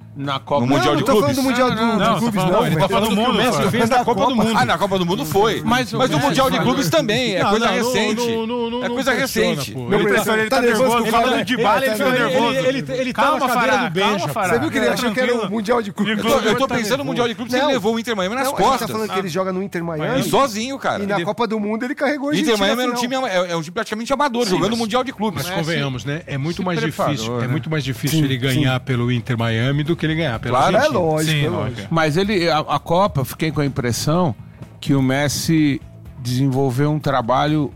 Na Copa
No Mundial
não,
de
não tô
Clubes.
falando do Mundial
Não,
do,
não,
de
não,
Clubes,
tô falando-
não.
ele tá
velho.
falando do
que o Messi
Copa.
fez na Copa do Mundo.
Ah, na Copa do Mundo foi.
Mas
Mas,
o
o
Messi
Mundial de
vai-
Clubes também. É
Não,
coisa
não, não,
recente.
não, não, não,
É
não
coisa
pressiona,
recente.
pô.
Meu
Ele
pressão,
tá-
ele tá nervoso
Ele
com
falando
fala-
de bala, ele ficou
ele-
nervoso.
ele- ele- ele tá
Calma,
na cadeira
Fará,
do Benja,
calma,
Fará.
Você viu que ele
Tá
achou que era o
tranquilo.
Mundial de Clubes?
Eu tô, eu tô pensando no Mundial de Clubes, ele
Não.
levou o Inter Miami nas
Não, a gente tá
costas.
falando que ele joga no Inter
E
Miami.
sozinho, cara.
E na Copa do Mundo ele carregou a
Inter
Argentina
Miami era um
na
time,
final.
é, é um time praticamente amador, jogando o Mundial de Clubes.
Mas convenhamos, né? É muito
se
mais
preparou,
difícil.
né?
É muito mais difícil
Sim,
ele ganhar pelo Inter Miami do que ele ganhar pelo
Claro.
É
Argentina.
lógico,
Sim,
é
lógico.
lógico.
Mas ele, a, a Copa, fiquei com a impressão que o Messi desenvolveu um trabalho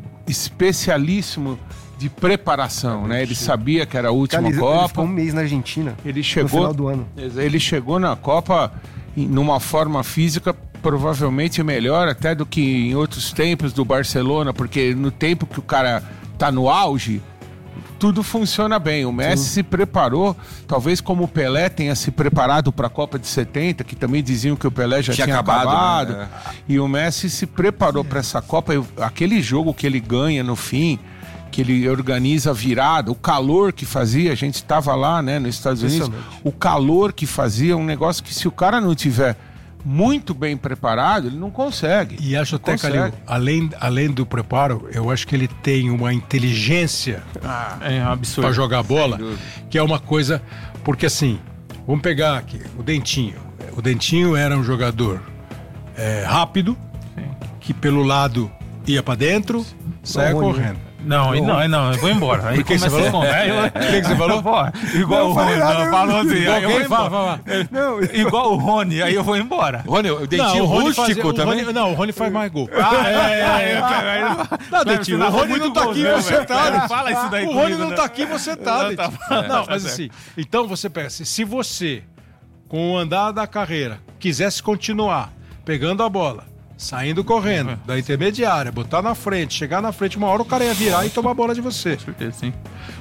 especialíssimo de preparação, né? Ele sabia que era a última
Cara, ele- ele
Copa.
ficou um mês na Argentina.
Ele
No
chegou,
final do ano.
ele chegou na Copa em- numa forma física provavelmente melhor até do que em outros tempos do Barcelona, porque no tempo que o cara tá no auge, tudo funciona bem. O Messi se preparou, talvez como o Pelé tenha se preparado para a Copa de setenta, que também diziam que o Pelé já tinha,
Tinha acabado,
acabado.
né?
E o Messi se preparou para essa Copa. Eu- Aquele jogo que ele ganha no fim, que ele organiza a virada, o calor que fazia, a gente estava lá, né, nos Estados Unidos,
Impressionante.
o calor que fazia, é um negócio que se o cara não tiver muito bem preparado, ele não consegue.
E acho
Não
até,
consegue.
Calil, além, além do preparo, eu acho que ele tem uma inteligência
É um absurdo.
para jogar bola, que é uma coisa. Porque assim, vamos pegar aqui o Dentinho. O Dentinho era um jogador é, rápido, que pelo lado ia para dentro, saia
Rony, né?
correndo.
Não, aí não, aí não, eu vou embora. Aí
Por que você
começa
falou?
a contar. Aí eu-
O que que você falou?
Pô, igual o
falei
Rony,
nada,
não,
eu-
falou assim,
Igual
aí eu vou
quem? Fala,
embora.
fala,
Não,
Igual o Rony, aí eu vou embora.
Rony, o dentinho
o Rony
rústico
fazia- o
também.
Rony- não, o Rony faz mais gol.
Ah, é, é, é.
Não, Dentinho, o Rony não tá aqui, você tá.
Não fala isso daí
O Rony
comigo,
não
né?
tá aqui, você tá.
Não, tá
Dentinho.
bom.
Não, mas assim, então você pensa, se você, com o andar da carreira, quisesse continuar pegando a bola, saindo correndo da intermediária, botar na frente, chegar na frente, uma hora o cara ia virar e tomar a bola de você.
Com certeza, sim.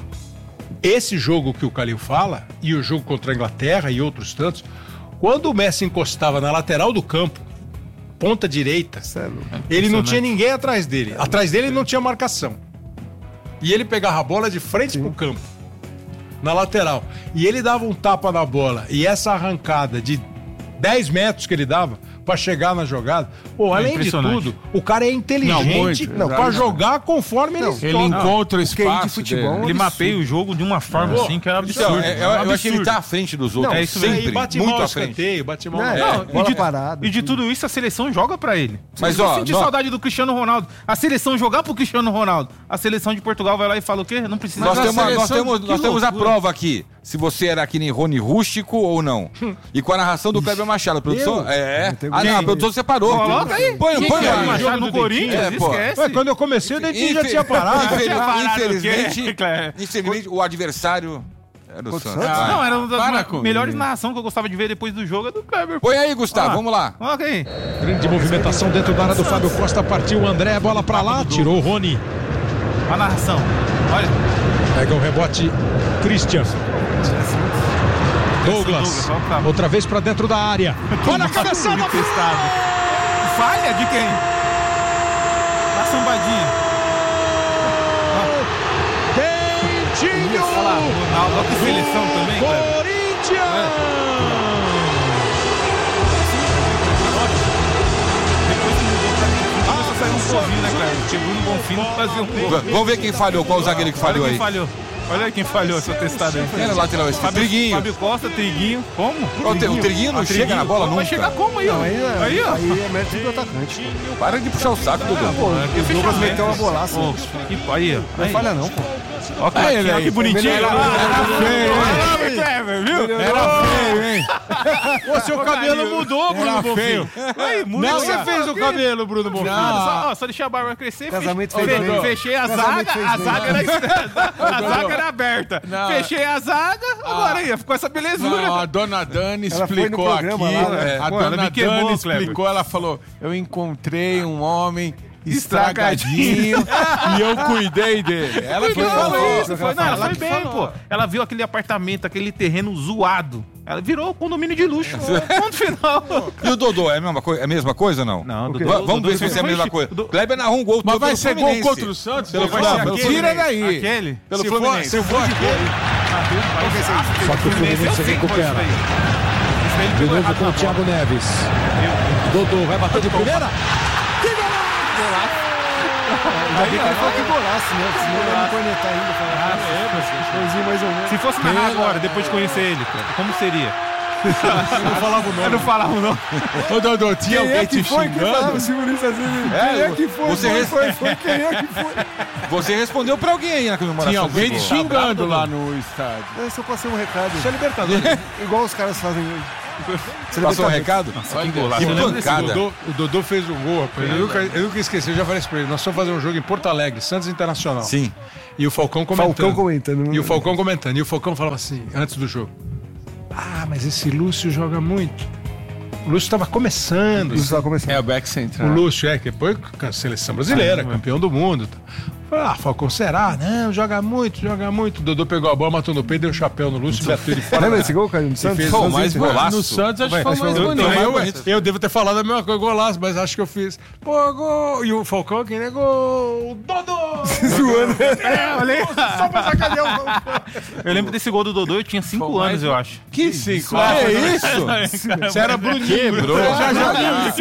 Esse jogo que o Calil fala, e o jogo contra a Inglaterra e outros tantos, quando o Messi encostava na lateral do campo, ponta direita,
é louco.
ele não tinha ninguém atrás dele. Atrás dele não tinha marcação. E ele pegava a bola de frente pro campo, na lateral. E ele dava um tapa na bola. E essa arrancada de dez metros que ele dava pra chegar na jogada, pô,
É
além de
impressionante.
tudo, o cara é inteligente
Não, muito,
pra
exato.
jogar conforme ele
Ele
toca.
encontra o
Q I de
espaço
futebol,
dele.
Ele
absurdo.
mapeia o jogo de uma forma
Pô,
assim que era
Então,
absurdo.
é, eu, eu acho que ele tá à frente dos outros.
Não, é isso
Sempre,
mesmo.
e bate
muito
mal
à
o
frente.
escanteio, bate mal.
É,
Não,
bola
de,
parada.
e de tudo isso a seleção joga pra ele.
Mas,
eu
ó,
senti
nó-
saudade do Cristiano Ronaldo. A seleção jogar pro Cristiano Ronaldo. A seleção de Portugal vai lá e fala o quê? Não precisa.
Nós
Mas a
temos, nós
seleção,
temos,
que
nós temos a
loucura.
prova aqui. Se você era que nem Rony Rústico ou não. E com a narração do Kleber Machado. A produção.
Eu?
É.
Não tem
Ah, não, a
quem?
produção separou.
Coloca aí.
Põe,
Quem
põe
que é?
aí.
Machado no
Jogo do
Corinthians?
É, pô.
Esquece.
Ué, quando eu comecei, o Dentinho já tinha parado.
Infel-
tinha parado,
Infelizmente,
o quê?
infelizmente, o adversário era o
Contra o
Santos.
Santos?
Vai.
Não, era uma das
para
ma-
comigo.
melhores narrações que eu gostava de ver depois do jogo é do Kleber.
Põe aí, Gustavo,
Ah.
vamos lá.
Coloca aí.
Grande movimentação dentro da área do Fábio Costa. Partiu o André, bola pra lá, tirou o Rony.
A narração. Olha.
Pega o rebote, Christian. Douglas,
Douglas, ó, tá.
outra vez pra dentro da área. Olha a cabeçada!
Testado. Falha de quem? A sambadinha.
Dentinho!
Olha lá, Ronaldo. Olha que seleção também, Kleber.
Corinthians!
Depois que mudou pra mim, começou a sair um golzinho, né, Kleber? Porque Bruno Bonfim não fazia um gol.
V- Vamos ver quem falhou, qual zagueiro que falhou
Olha
aí.
quem falhou. Olha aí quem falhou essa testada aí.
Quem era o lateral esse?
Fábio,
Triguinho.
Fábio Costa, Triguinho. Como?
O Triguinho, o Triguinho não
Ah,
chega na bola
Vai
nunca.
chegar como aí, ó?
Não, aí, é-
Aí, ó.
aí é mérito do atacante. Pô.
Para de puxar o saco, Dudu.
Pô,
Ah, que
o Douglas
fechamento.
meteu uma bolaça.
Ô, que- Aí, ó.
Não
Aí.
falha não, pô.
Ó que,
Aí, ele
ó
aí.
que bonitinho.
Melhor-
Ah,
feio,
Olha o Kleber, viu?
Era feio, hein? Ô, seu cabelo mudou, Bruno
Era
Bonfim.
feio. Aí, muda
Não,
aí,
você
ó.
fez o cabelo, Bruno Bonfim.
Só, ó, só deixei a barba crescer,
Casamento
fech-
fez
fe-
bem.
fechei a
Casamento
zaga,
fez
a
bem.
zaga era, a
Dodô.
zaga era aberta.
Não.
Fechei a zaga, agora aí, ficou essa belezura.
Não, a dona Dani
Ela foi no
explicou
programa
aqui.
lá, né?
A
Pô, ela
dona
me queimou,
Dani
Kleber.
explicou, ela falou: eu encontrei um homem estragadinho e eu cuidei dele. Ela que
Não,
falou.
isso, foi, não, ela foi bem, pô. Ela viu aquele apartamento, aquele terreno zoado. Ela virou condomínio de luxo. Ponto final.
E o Dodô, é a mesma, coi- é a mesma coisa ou não?
Não,
O quê?
Va- Vamos ver se vai ser a mesma coisa. Kleber narrou um gol
Mas
teu
vai
pelo
ser gol
Fluminense.
contra o Santos?
Pelo
Vai
Fluminense.
ser
Pelo
aquele? Tira
Fluminense.
daí.
Aquele.
Pelo
Se for-
Fluminense.
se for aquele-
Só que o Fluminense se recupera. De novo com o Thiago Neves. Dodô vai bater de primeira. Que golaço!
Ainda bem que ele falou que golaço, né? Senão ele ia me cornetar ainda. Falar, ah, é, mas mais ou menos.
Se fosse narrar agora, depois de conhecer ele, como seria?
Eu não falava o nome.
Eu não falava o nome.
Ô, Dodô, tinha
Quem é
alguém
que
te
foi que falava
xingando?
o segurança assim?
É,
Quem é que foi?
você
Foi,
res-
foi, foi, quem é que foi?
Você respondeu pra alguém aí na comemoração.
Tinha alguém
do
te
gol.
xingando lá no estádio.
Esse eu passei um recado.
Isso é Libertadores.
Igual os caras fazem hoje.
Passou um recado?
Que golaço.
Que
Eu lembro desse
pancada.
Dodô, o Dodô fez um gol, rapaz. Eu nunca, eu nunca esqueci, eu já falei isso pra ele. Nós fomos fazer um jogo em Porto Alegre, Santos Internacional.
Sim.
E o Falcão comentando.
Falcão comentando.
E o Falcão comentando. E o Falcão falava assim, antes do jogo. Ah, mas esse Lúcio joga muito. O Lúcio estava começando.
Isso tá começando.
É o back
O
central.
Lúcio é, que foi com a seleção brasileira, campeão do mundo. Ah, Falcão, será? Não, joga muito, joga muito. O Dodô pegou a bola, matou no peito, deu um chapéu no Lúcio, bateu ele fora.
Lembra desse gol, Caio? Do Santos?
fez-
Pô,
Santos
mas
Inter.
golaço.
no Santos acho que foi mais
Eu,
bonito.
eu, eu devo ter falado a mesma coisa, golaço, mas acho que eu fiz. Pô, gol! E o Falcão, quem é gol? Dodô!
Zoando.
É, olha aí.
Só pra sacanear o Falcão.
Eu lembro desse gol do Dodô, eu tinha cinco
Foi
anos,
mais-
eu acho.
Que cinco?
Que isso?
Você era Bruninho.
Quebrou.
Já, já,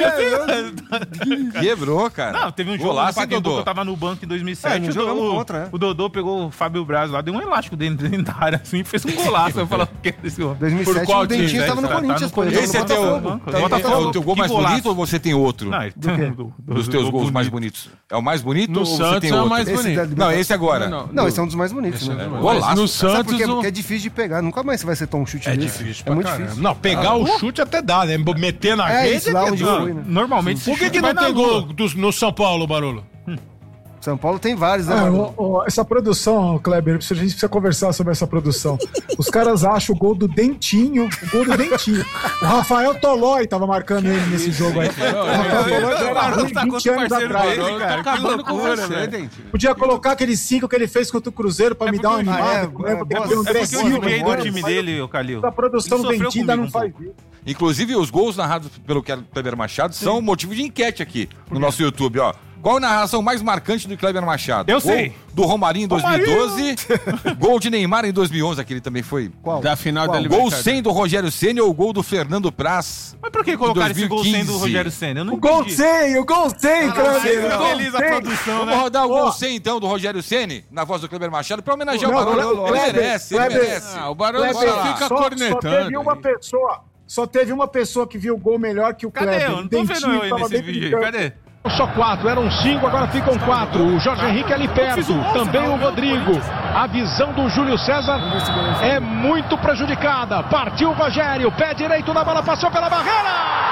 Quebrou, cara.
Não, teve um jogo
Golaço,
no
hein,
Pacaembu
Dodô?
que eu tava no banco em dois mil e
É,
sete.
não
o,
jogamos
Dodô,
contra, é.
o Dodô pegou o Fábio Braz lá, deu um elástico dentro, dentro da área assim e fez um golaço. Eu falava, o que é esse gol?
dois mil e sete,
Por qual
o Dentinho
time?
tava no
Tá no
Corinthians, pô. ele
Corinthians.
tava
Esse é
no
teu,
Botafogo.
Tá
é,
Botafogo.
é o teu gol
Que
mais
golaço.
bonito ou você tem outro?
Não,
Do quê?
do- do-
Dos teus
do-
gols
do-
mais bonitos. É o mais bonito
No
ou você
Santos
tem
é o
outro?
mais
Esse
bonito.
da
Não,
Libertadores.
esse agora.
Não, esse é um dos mais bonitos, né?
Golaço.
No
Sabe por
Santos,
quê?
o-
Porque é difícil de pegar. Nunca mais você vai acertar um chute
É
desse.
difícil
É
pra
muito
caramba.
difícil.
Não, pegar o chute até dá, né? Meter na
É
rede
isso, lá
é
onde
duro.
foi, né?
Normalmente esse
Por que,
chute
que
vai
não
na
tem
lua.
gol do- no São Paulo, Barolo?
São Paulo tem vários, né?
Ah,
mano?
o- o- essa produção, Kleber, a gente precisa conversar sobre essa produção. Os caras acham o gol do Dentinho, o gol do Dentinho. O Rafael Tolói tava marcando ele nesse jogo aí. O Rafael Tolói já era ruim vinte anos atrás.
Eu tô acabando com você, Dentinho.
Podia colocar aquele cinco que ele fez contra o Cruzeiro pra me dar uma
porque-
animada.
Ah, é,
Lembra
é,
que
boa-
tem o André
É porque eu
Silva,
joguei do
agora,
time
mas
dele, o Calil.
A produção
Ele sofreu
Dentinho ainda não
comigo um
faz
pouco.
isso.
Inclusive, os gols narrados pelo Kleber Machado são motivo de enquete aqui no nosso YouTube, ó. Qual a narração mais marcante do Kleber Machado?
Eu
Gol
sei.
Do Romarinho em dois mil e doze, gol de Neymar em dois mil e onze, aquele também foi.
Qual?
Da final da
Qual?
Gol
Libertadores.
cem do Rogério Ceni ou gol do Fernando Praz?
Mas por que colocar esse gol sem do
dois mil e quinze?
Rogério Senna? Eu não
O gol
entendi.
sem, o gol sem, Kleber.
Fica
o gol
feliz a
sem.
produção,
Vamos
né?
rodar o gol
Ó.
cem então do Rogério Ceni na voz do Kleber Machado pra homenagear
Não,
o Barolo.
não,
Ele
Kleber,
merece, ele
Kleber.
merece.
Ah, o Barão
Kleber,
só fica
só,
cornetando.
só teve uma
aí.
pessoa, só teve uma pessoa que viu o gol melhor que o
Cadê
Kleber.
eu? Não
O
tô vendo
Dentinho
eu aí
tava
nesse
dentro de
vídeo.
campo.
Cadê?
Só quatro, eram cinco, agora ficam quatro. O Jorge Henrique ali perto, também o Rodrigo. A visão do Júlio César é muito prejudicada. Partiu o Rogério, pé direito na bola, passou pela barreira.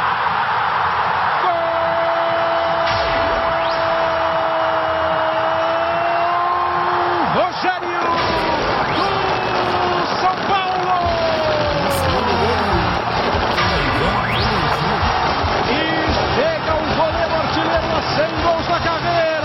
Gol! Rogério do São Paulo. E chega o goleiro artilheiro a cem gols na carreira.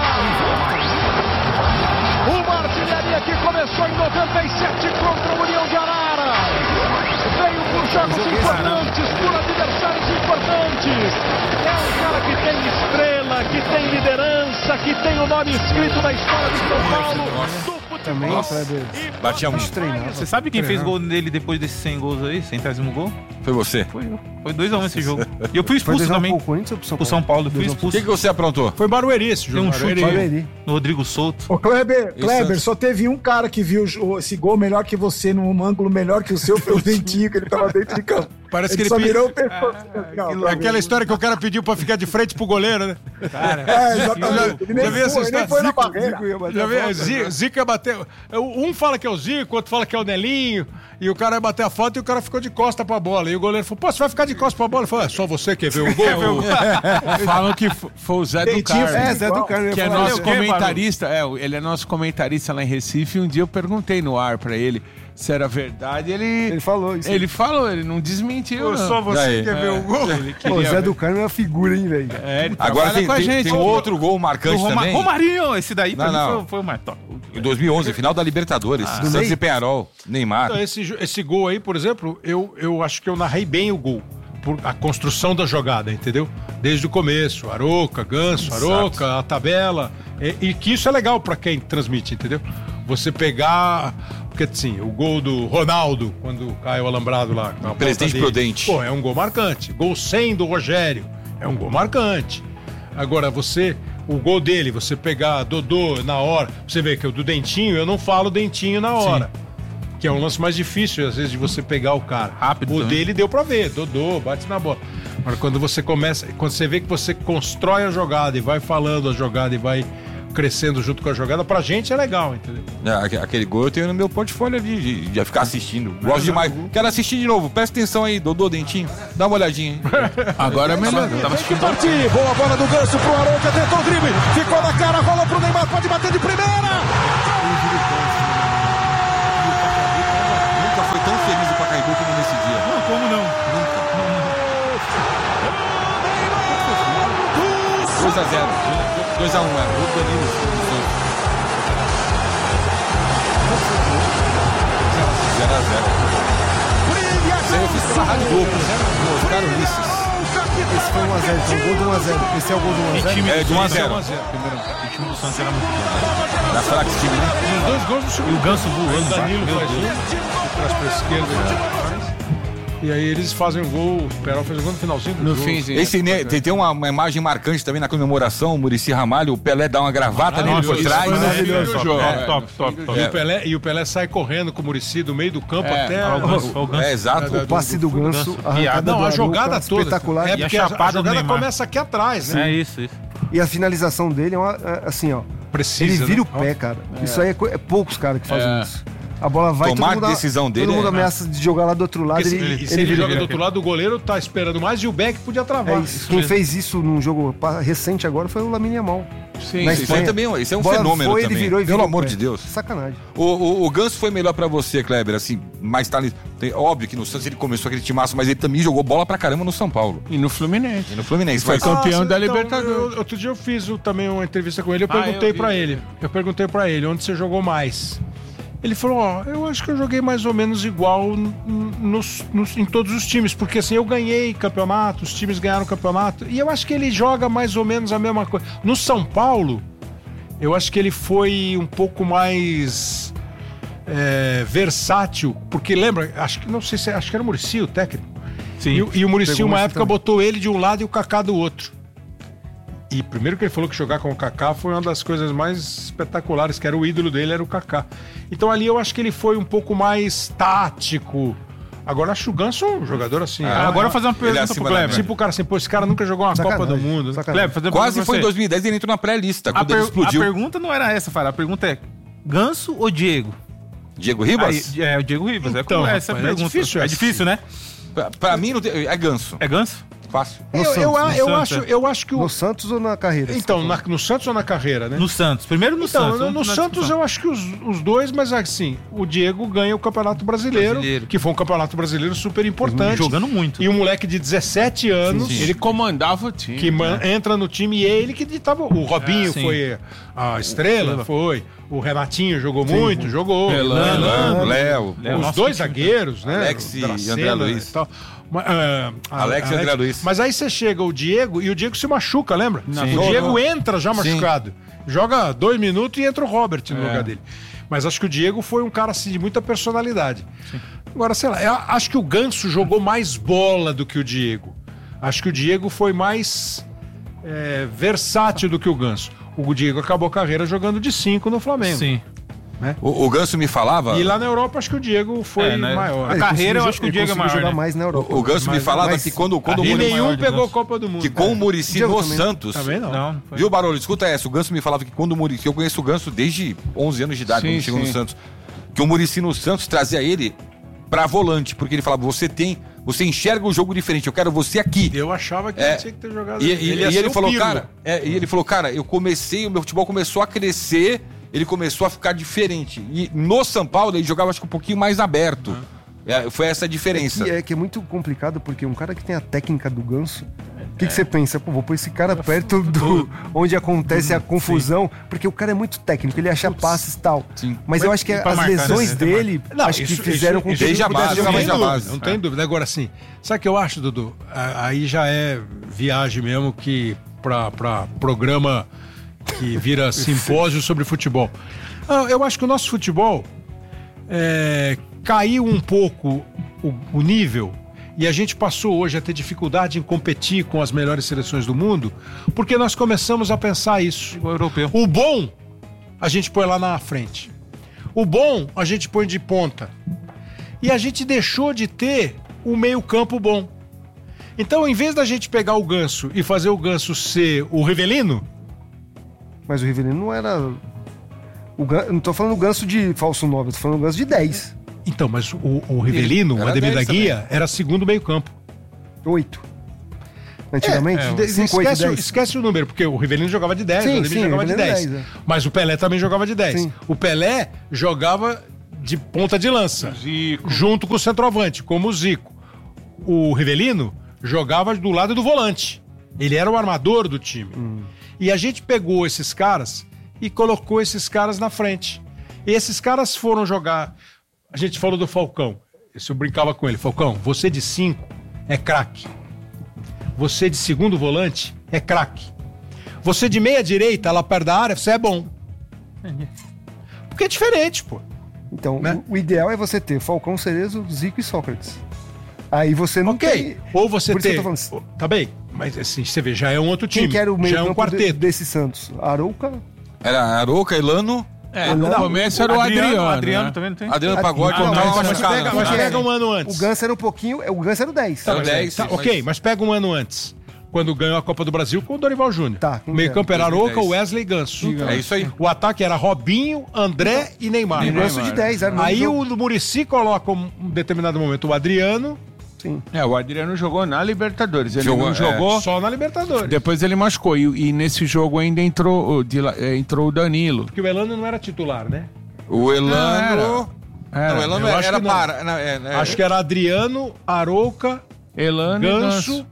Uma artilharia que começou em noventa e sete contra o União de Arara. Veio por jogos importantes, por adversários importantes. É um cara que tem estrela, que tem liderança, que tem o nome escrito na história do São Paulo. Do
Também,
Nossa.
Kleber.
Batia muito.
Treinava.
Você sabe quem fez gol dele depois desses cem gols aí? Centésimo gol?
Foi você.
Foi eu. Foi dois a um esse jogo. E eu fui
Foi
expulso
dois a um
também.
pro Corinthians ou pro São
Pro
Paulo?
São Paulo, eu fui
dois a um
O
expulso.
que, que você aprontou?
Foi Barueri esse jogo.
Tem um chute.
Barueri.
No Rodrigo Souto.
Ô, Kleber,
Isso
Kleber,
é-
só teve um cara que viu o- esse gol melhor que você, num ângulo melhor que o seu, foi o Dentinho, que ele tava dentro de campo.
Parece que
ele
ele
só
pedi-
virou o pescoço. Não, não,
Aquela história que o cara pediu pra ficar de frente pro goleiro, né?
É, exatamente. Ele nem
Já vi essa
foi, ele nem
história?
foi na
Zico,
barreira.
Zico ia bater
Já
a
vi,
falta,
Zico, Zico ia bater. Um fala que é o Zico, outro fala que é o Nelinho. E o cara ia bater a falta e o cara ficou de costa pra bola. E o goleiro falou: pô, você vai ficar de costa pra bola? Ele falou: é só você quer ver o gol.
Falam que f- foi o Zé do
Dentinho
Carmo.
É, Zé do Carmo.
Que é
falar
nosso
isso.
comentarista, é, ele é nosso comentarista lá em Recife. E um dia eu perguntei no ar pra ele se era verdade. Ele,
Ele falou isso.
ele falou, ele não desmentiu. não.
Só você
Daí.
quer ver o gol.
Ele
Pô,
queria
o Zé
ver.
do Carmo é uma figura, hein, velho?
É, ele
Agora
trabalha
tem,
com a
tem,
gente.
tem um outro gol
O
marcante
Roma-
também.
Romarinho, esse daí pra
Não,
mim
não.
Foi, foi o mais top.
Em dois mil e onze, final da Libertadores.
do
Santos
Ney?
e Peñarol. Neymar.
Então, esse, jo- esse gol aí, por exemplo, eu, eu acho que eu narrei bem o gol. Por a construção da jogada, entendeu? Desde o começo, Aroca, Ganso, Aroca, a tabela. E, e que isso é legal pra quem transmite, entendeu? Você pegar Porque, assim, o gol do Ronaldo, quando cai o alambrado lá. Na
Presidente Prudente.
Pô, é um gol marcante. Gol cem do Rogério, é um gol marcante. Agora, você, o gol dele, você pegar Dodô na hora, você vê que o do Dentinho, eu não falo Dentinho na hora. Sim. Que é um lance mais difícil, às vezes, de você pegar o cara. Rápido. O também. Dele deu pra ver, Dodô, bate na bola. Agora, quando você começa, quando você vê que você constrói a jogada e vai falando a jogada e vai crescendo junto com a jogada, pra gente é legal, entendeu?
É, aquele gol eu tenho no meu portfólio de, de, de ficar assistindo. Gosto é, demais. Não. Quero assistir de novo. Presta atenção aí, Dodô, Dentinho. Dá uma olhadinha aí. Agora é melhor.
Tava assistindo partir. Boa bola do Ganso pro Arouca, tentou o drible. Ficou na cara, rola pro Neymar, pode bater de primeira.
Nunca foi tão feliz o Pacaembu como nesse dia.
Não, como não?
Nunca. dois a zero. dois a um, é. O Danilo. zero a zero. Isso aí eu fiz pela Rádio Globo. Oscar Ulisses.
Esse foi um a zero, então gol do um a zero. Esse é o gol do um a zero?
É, de um a zero.
O time do Santos era muito bom.
Da fraca esse time, né?
E os dois gols do segundo.
E o Ganso voando.
O Danilo faz um, traz pra esquerda. E aí eles fazem o gol, o Perol fez o gol no finalzinho do
no
jogo.
Fim,
Esse, né, tem, tem uma, uma imagem marcante também na comemoração, o Muricy Ramalho, o Pelé dá uma gravata nele por trás.
Maravilhoso.
É, top, top, top.
E, o Pelé, e o Pelé sai correndo com o Muricy do meio do campo
é,
até...
O Ganso, o Ganso.
É, exato.
O passe do Ganso, a arrancada
Não,
do
a jogada
Arouca,
toda.
espetacular.
É
E a
porque a,
chapada
a jogada
do Neymar.
começa aqui atrás, né?
É isso, isso.
E a finalização dele é uma, assim, ó.
Precisa,
ele vira
né?
o pé, cara. É. Isso aí é, co- é poucos caras que fazem
É.
isso. A bola vai,
Tomar
todo mundo,
a decisão dele
todo mundo
é-
ameaça de jogar lá do outro lado.
Porque
Ele,
se
ele,
ele, se ele
vira-
joga do outro lado, o goleiro tá esperando mais e o Beck podia travar.
É isso. Quem fez isso num jogo pa- recente agora foi o Lamine Yamal.
Sim,
Na
Isso aí
Espanha.
também, isso é um
Bola
fenômeno
foi,
também.
Ele virou e
Pelo
virou
amor
o pé.
de Deus.
Sacanagem.
O, o, o Ganso foi melhor pra você, Kleber, assim, mais talento. Tem- Óbvio que no Santos ele começou aquele timaço, mas ele também jogou bola pra caramba no São Paulo.
E no Fluminense.
E no Fluminense.
Foi
Mas-
campeão
Ah,
da
então,
Libertadores.
eu- outro dia eu fiz o- também uma entrevista com ele, eu
Ah,
perguntei
eu vi.
pra ele. Eu perguntei pra ele, onde você jogou mais? Ele falou, ó, eu acho que eu joguei mais ou menos igual n- nos, nos- em todos os times, porque assim, eu ganhei campeonato, os times ganharam campeonato, e eu acho que ele joga mais ou menos a mesma coisa. No São Paulo, eu acho que ele foi um pouco mais é, versátil, porque lembra, acho que não sei se acho que era o Muricy o técnico.
Sim.
E, o- e o Muricy,
Pegou
uma
esse
época,
também.
botou ele de um lado e o Kaká do outro. E primeiro que ele falou que jogar com o Kaká foi uma das coisas mais espetaculares, que era o ídolo dele, era o Kaká. Então ali eu acho que ele foi um pouco mais tático. Agora acho o Ganso um jogador assim.
Ah,
ah,
Agora eu vou fazer uma
Ele é
pergunta
acima
pro
da
Kleber.
média.
tipo o cara assim, pô, esse cara nunca jogou uma
Sacanagem,
Copa do Mundo.
sacanagem.
Kleber, fazer uma
Quase
pergunta
foi em
pra você.
dois mil e dez, ele entrou na pré-lista,
A,
quando
per-
ele explodiu.
a pergunta não era essa, Fara. A pergunta é: Ganso ou Diego?
Diego Ribas?
Aí, é, o Diego Ribas.
Então,
é, essa é a
rapaz, é
pergunta.
difícil
É
essa.
difícil, né?
Pra, pra mim, não tem- é Ganso.
É Ganso?
Fácil.
Eu, eu,
Santos,
eu,
no
acho,
Santos,
eu acho que o.
No Santos ou na carreira?
Então, na- no Santos ou na carreira, né?
No Santos. Primeiro no
Então,
Santos.
no,
vamos
no
na
Santos
discussão.
eu acho que os, os dois, mas assim, o Diego ganha o Campeonato Brasileiro,
Brasileiro.
que foi um Campeonato Brasileiro super importante.
Jogando muito.
E um moleque de dezessete anos
Ele comandava o time.
que man- entra no time e é ele que ditava. O Robinho
Ah, sim.
foi a estrela, foi. O Renatinho jogou muito, jogou.
Pelé,
Léo, Léo.
É, o
Os
nosso
dois
time.
zagueiros, né?
Alex e
Dracena
André Luiz.
e tal. Mas, ah,
Alex e André Luiz.
Mas aí você chega o Diego e o Diego se machuca, lembra?
Sim.
O Diego
Sim.
entra já machucado. Joga dois minutos e entra o Robert no
É.
lugar dele. Mas acho que o Diego foi um cara assim, de muita personalidade. Agora, sei lá, eu acho que o Ganso jogou mais bola do que o Diego. Acho que o Diego foi mais é, versátil do que o Ganso. O Diego acabou a carreira jogando de cinco no Flamengo.
Sim.
O, o Ganso me falava.
E lá na Europa acho que o Diego foi
É, né?
maior.
A
Ele
carreira, eu
conseguiu
acho que o
jo-
Diego é
ele
maior,
conseguiu jogar
né?
mais na Europa.
O, o Ganso me
Mas-
falava
mas-
que quando, quando o
E
Muricy.
nenhum
maior de
pegou
Ganso.
Copa do Mundo.
Que com o Muricy
Diego
no
também.
Santos.
Também não.
Não, não foi.
Viu, Barulho? Escuta essa. O Ganso me falava que quando o Muricy. Eu conheço o Ganso desde onze anos de idade,
Sim,
quando chegou no
sim.
Santos. Que o Muricy no Santos trazia ele pra volante, porque ele falava: você tem. Você enxerga o jogo diferente, eu quero você aqui.
Eu achava que
É.
ele tinha que ter jogado.
E, e-
ia
e
ser
ele
o
falou,
Pirlo.
cara, é, e ele falou, cara, eu comecei, o meu futebol começou a crescer, ele começou a ficar diferente. E no São Paulo ele jogava acho que um pouquinho mais aberto. É, foi essa a diferença.
Que é, que é muito complicado, porque um cara que tem a técnica do Ganso, o que, que você pensa? Pô, vou pôr esse cara perto do onde acontece a confusão, porque o cara é muito técnico, ele acha passes e tal.
Sim.
Mas eu acho que
pra
as
marcar,
lesões
né?
dele,
Não,
acho
isso-
que fizeram
isso-
com que
isso-
ele
desde a
pudesse
base,
jogar
Não
mais
desde
tem
a
bola.
dúvida,
base.
não tem dúvida. Agora, assim, sabe o que eu acho, Dudu? A- Aí já é viagem mesmo que pra, pra programa que vira simpósio sobre futebol. Ah, eu acho que o nosso futebol é, caiu um pouco o, o nível e a gente passou hoje a ter dificuldade em competir com as melhores seleções do mundo porque nós começamos a pensar isso.
O europeu.
O bom, a gente põe lá na frente. O bom, a gente põe de ponta. E a gente deixou de ter o meio-campo bom. Então, em vez da gente pegar o Ganso e fazer o Ganso ser o Rivelino...
Mas o Rivelino não era... O Gan... Não tô falando o Ganso de falso nove, tô falando o Ganso de dez.
Então, mas o, o Rivelino, o Ademir da Guia, também. Era segundo meio-campo.
Oito. Antigamente,
é, é,
cinco, oito,
esquece,
dez.
Esquece o número, porque o Rivelino jogava de dez, sim, o Ademir sim, jogava de dez. dez é. Mas o Pelé também jogava de dez. Sim. O Pelé jogava de ponta de lança,
Zico.
Junto com o centroavante, como o Zico. O Rivelino jogava do lado do volante. Ele era o armador do time. Hum. E a gente pegou esses caras e colocou esses caras na frente. E esses caras foram jogar... A gente falou do Falcão. Esse eu brincava com ele. Falcão, você de cinco é craque. Você de segundo volante é craque. Você de meia direita, lá perto da área, você é bom. Porque é diferente, pô.
Então, né? o, o ideal é você ter Falcão, Cerezo, Zico e Sócrates. Aí você não
okay.
tem...
Ou você
Por
ter...
Falando...
Tá bem, mas assim, você vê, já é um outro time.
Quem que era o meio
já é um quarteto.
De, desse Santos? Arouca?
Era Arouca, Elano...
É, no começo era o Adriano.
Adriano, Adriano
né?
também não tem.
Adriano Pagode.
Ah, não,
não,
mas
mas
pega, mas
né?
pega um ano antes.
O Ganso era um pouquinho... O Ganso era o dez.
Tá,
Tá,
o dez,
tá,
mas...
ok, mas pega um ano antes. Quando ganhou a Copa do Brasil com o Dorival Júnior.
Tá,
o meio campo era Arouca, Wesley e Ganso.
É isso aí.
O ataque era Robinho, André e Neymar.
E Ganso de dez. Era
aí o Muricy coloca um determinado momento o Adriano.
Sim.
É, o Adriano jogou na Libertadores. Ele
jogou,
não jogou...
É, só na Libertadores.
Depois ele machucou. E, e nesse jogo ainda entrou, de, entrou o Danilo.
Porque o Elano não era titular, né?
O Elano...
Era.
Não, o Elano
Eu
era,
acho
era
que não.
para... Não, é, é,
Acho que era Adriano, Arouca,
Elano
Ganso...
e Ganso.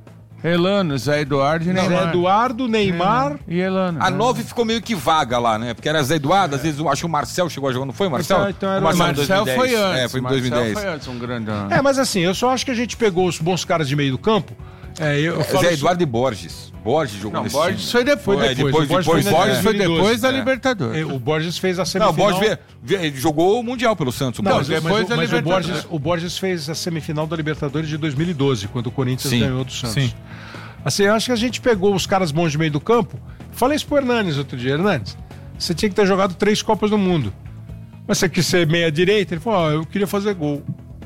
Elano, Zé Eduardo e Neymar.
Zé Eduardo, Neymar...
É. E Elano.
A nove ficou meio que vaga lá, né? Porque era Zé Eduardo, é. às vezes eu acho que o Marcel chegou a jogar, não foi o Marcel?
Então, então era
o Marcel,
Marcel foi antes.
É, foi em
Marcel
dois mil e dez.
foi antes, um grande...
É, mas assim, eu só acho que a gente pegou os bons caras de meio do campo. É, eu, eu
Zé Eduardo isso... e Borges. Borges jogou
não,
nesse
Borges
time.
foi depois.
Foi depois.
É, depois,
o Borges
depois,
foi,
Borges
é.
foi depois da
é.
Libertadores.
O Borges fez a semifinal...
Não, o Borges veio, veio, jogou o Mundial pelo Santos.
Não,
Borges.
mas,
depois
mas,
da
mas o, Borges,
é.
o Borges fez a semifinal da Libertadores de dois mil e doze, quando o Corinthians
Sim.
ganhou do Santos.
Sim.
Assim, eu acho que a gente pegou os caras bons de meio do campo. Falei isso pro Hernanes outro dia. Hernanes, você tinha que ter jogado três Copas do Mundo. Mas você quis ser meia direita? Ele falou, ó, oh, eu queria fazer gol.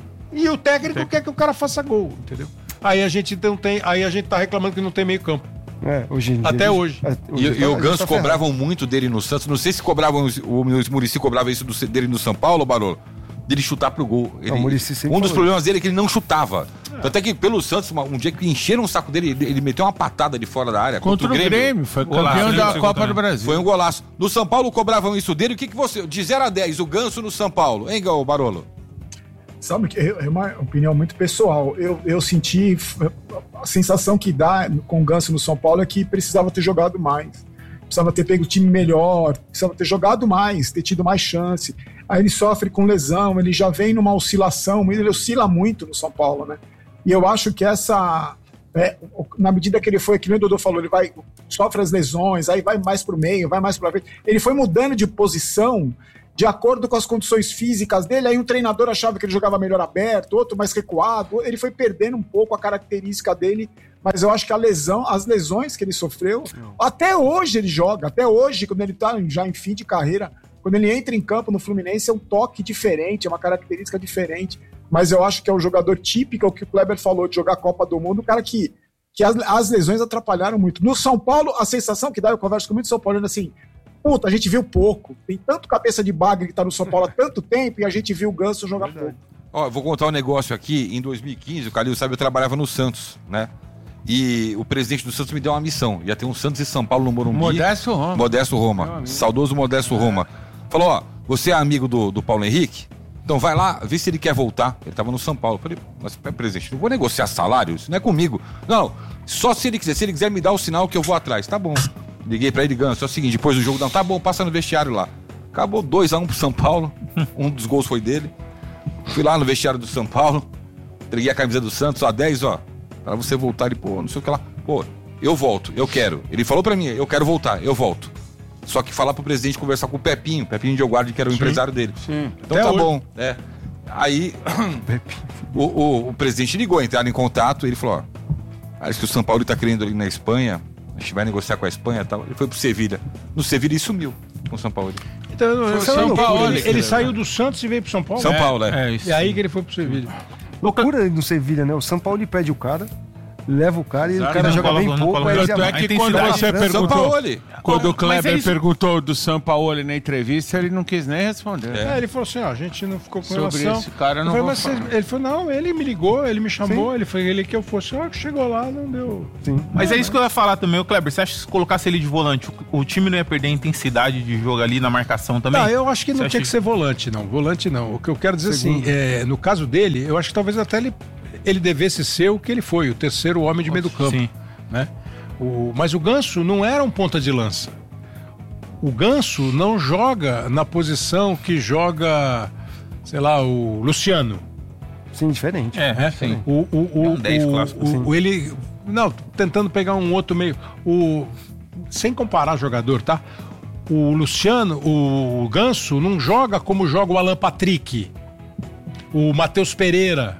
E o técnico Tem. quer que o cara faça gol, entendeu? Aí a gente não tem, aí a gente tá reclamando que não tem meio campo.
É, hoje em dia,
Até hoje.
E, e o Ganso tá cobravam muito dele no Santos. Não sei se cobravam, o Muricy cobrava isso do, dele no São Paulo, Barolo. Dele chutar pro gol. Ele,
não,
um dos
falou.
problemas dele é que ele não chutava. É. Até que pelo Santos, uma, um dia que encheram o saco dele, ele, ele meteu uma patada de fora da área.
Contra, contra o Grêmio. Grêmio. Foi campeão da Copa também. do Brasil.
Foi um golaço. No São Paulo cobravam isso dele. O que, que você... De zero a dez, o Ganso no São Paulo. Hein, Barolo?
Sabe que é uma opinião muito pessoal. Eu, eu senti... A sensação que dá com o Ganso no São Paulo é que precisava ter jogado mais. Precisava ter pego o time melhor, precisava ter jogado mais, ter tido mais chance. Aí ele sofre com lesão, ele já vem numa oscilação, ele oscila muito no São Paulo, né? E eu acho que essa... É, na medida que ele foi, que nem o Dodô falou, ele vai, sofre as lesões, aí vai mais pro meio, vai mais pra frente. Ele foi mudando de posição de acordo com as condições físicas dele, aí um treinador achava que ele jogava melhor aberto, outro mais recuado, ele foi perdendo um pouco a característica dele, mas eu acho que a lesão, as lesões que ele sofreu, até hoje ele joga, até hoje, quando ele tá já em fim de carreira, quando ele entra em campo no Fluminense, é um toque diferente, é uma característica diferente, mas eu acho que é um jogador típico, é o que o Kleber falou, de jogar a Copa do Mundo, um cara que, que as, as lesões atrapalharam muito. No São Paulo, a sensação que dá, eu converso com muito São Paulo, assim, puta, a gente viu pouco. Tem tanto cabeça de bagre que tá no São Paulo há tanto tempo e a gente viu o Ganso jogar pouco.
Ó, vou contar um negócio aqui. Em dois mil e quinze, o Calil sabe, eu trabalhava no Santos, né? E o presidente do Santos me deu uma missão. Ia ter um Santos e São Paulo no Morumbi.
Modesto Roma.
Modesto Roma. Saudoso Modesto Roma. Falou, ó, você é amigo do, do Paulo Henrique? Então vai lá, vê se ele quer voltar. Ele tava no São Paulo. Eu falei, mas presidente, não vou negociar salário, isso não é comigo. Não, só se ele quiser. Se ele quiser me dar o sinal que eu vou atrás. Tá bom. Liguei pra ele, Ganso, é o seguinte, depois do jogo, não, tá bom, passa no vestiário lá. Acabou dois a um pro São Paulo, um dos gols foi dele. Fui lá no vestiário do São Paulo, entreguei a camisa do Santos, ó, dez, ó, pra você voltar e, pô, não sei o que lá. Pô, eu volto, eu quero. Ele falou pra mim, eu quero voltar, eu volto. Só que falar pro presidente conversar com o Pepinho, Pepinho Dioguardi, que era o Sim. empresário dele.
Sim.
Então
Até
tá
hoje.
bom. É. Aí o, o, o presidente ligou, entraram em contato, e ele falou, ó, acho que o São Paulo tá querendo ali na Espanha, a gente vai negociar com a Espanha e tal. Ele foi pro Sevilha. No Sevilha ele sumiu com o São Paulo.
Então, eu-
São
São
Paulo,
Paulo, ele,
que
ele
levou.
saiu do Santos e veio pro São Paulo?
São Paulo, é.
É, isso.
E aí que ele foi pro Sevilha.
Loucura no Sevilha, né? O São Paulo ele pede o cara, leva o cara e
Exato,
o cara
não
joga
coloca-
bem
não
pouco,
coloca-
aí ele
Tanto
já
é
A
que
intensidade
quando você
da França-
São
perguntou,
Paulo.
quando o
Mas é
Kleber
isso.
perguntou do Sampaoli na entrevista, ele não quis nem responder.
É, ele falou assim, ó, a gente não ficou com
Sobre
relação.
esse cara, eu
Eu
não
falei,
vou
mas
falar.
vocês- ele falou, não, ele me ligou, ele me chamou, ele foi ele que eu fosse. Ó, que chegou lá, não deu.
Sim.
Mas é isso que eu ia falar também, o Kleber. Você acha que se colocasse ele de volante, o, o time não ia perder a intensidade de jogo ali na marcação também?
Não, eu acho que não
Você
tinha
acha
que ser volante, não. Volante não. O que eu quero dizer assim, é, no caso dele, eu acho que talvez até ele, ele devesse ser o que ele foi, o terceiro homem de meio do campo.
Sim.
Né? O, mas o Ganso não era um ponta de lança. O Ganso não joga na posição que joga, sei lá, o Luciano.
Sim, diferente.
É,
Né?
sim.
O, o, o,
É um dez
o-
clássico,
o-
sim.
o- ele. Não, tentando pegar um outro meio. O, sem comparar jogador, tá? O Luciano, o Ganso, não joga como joga o Alan Patrick, o Matheus Pereira.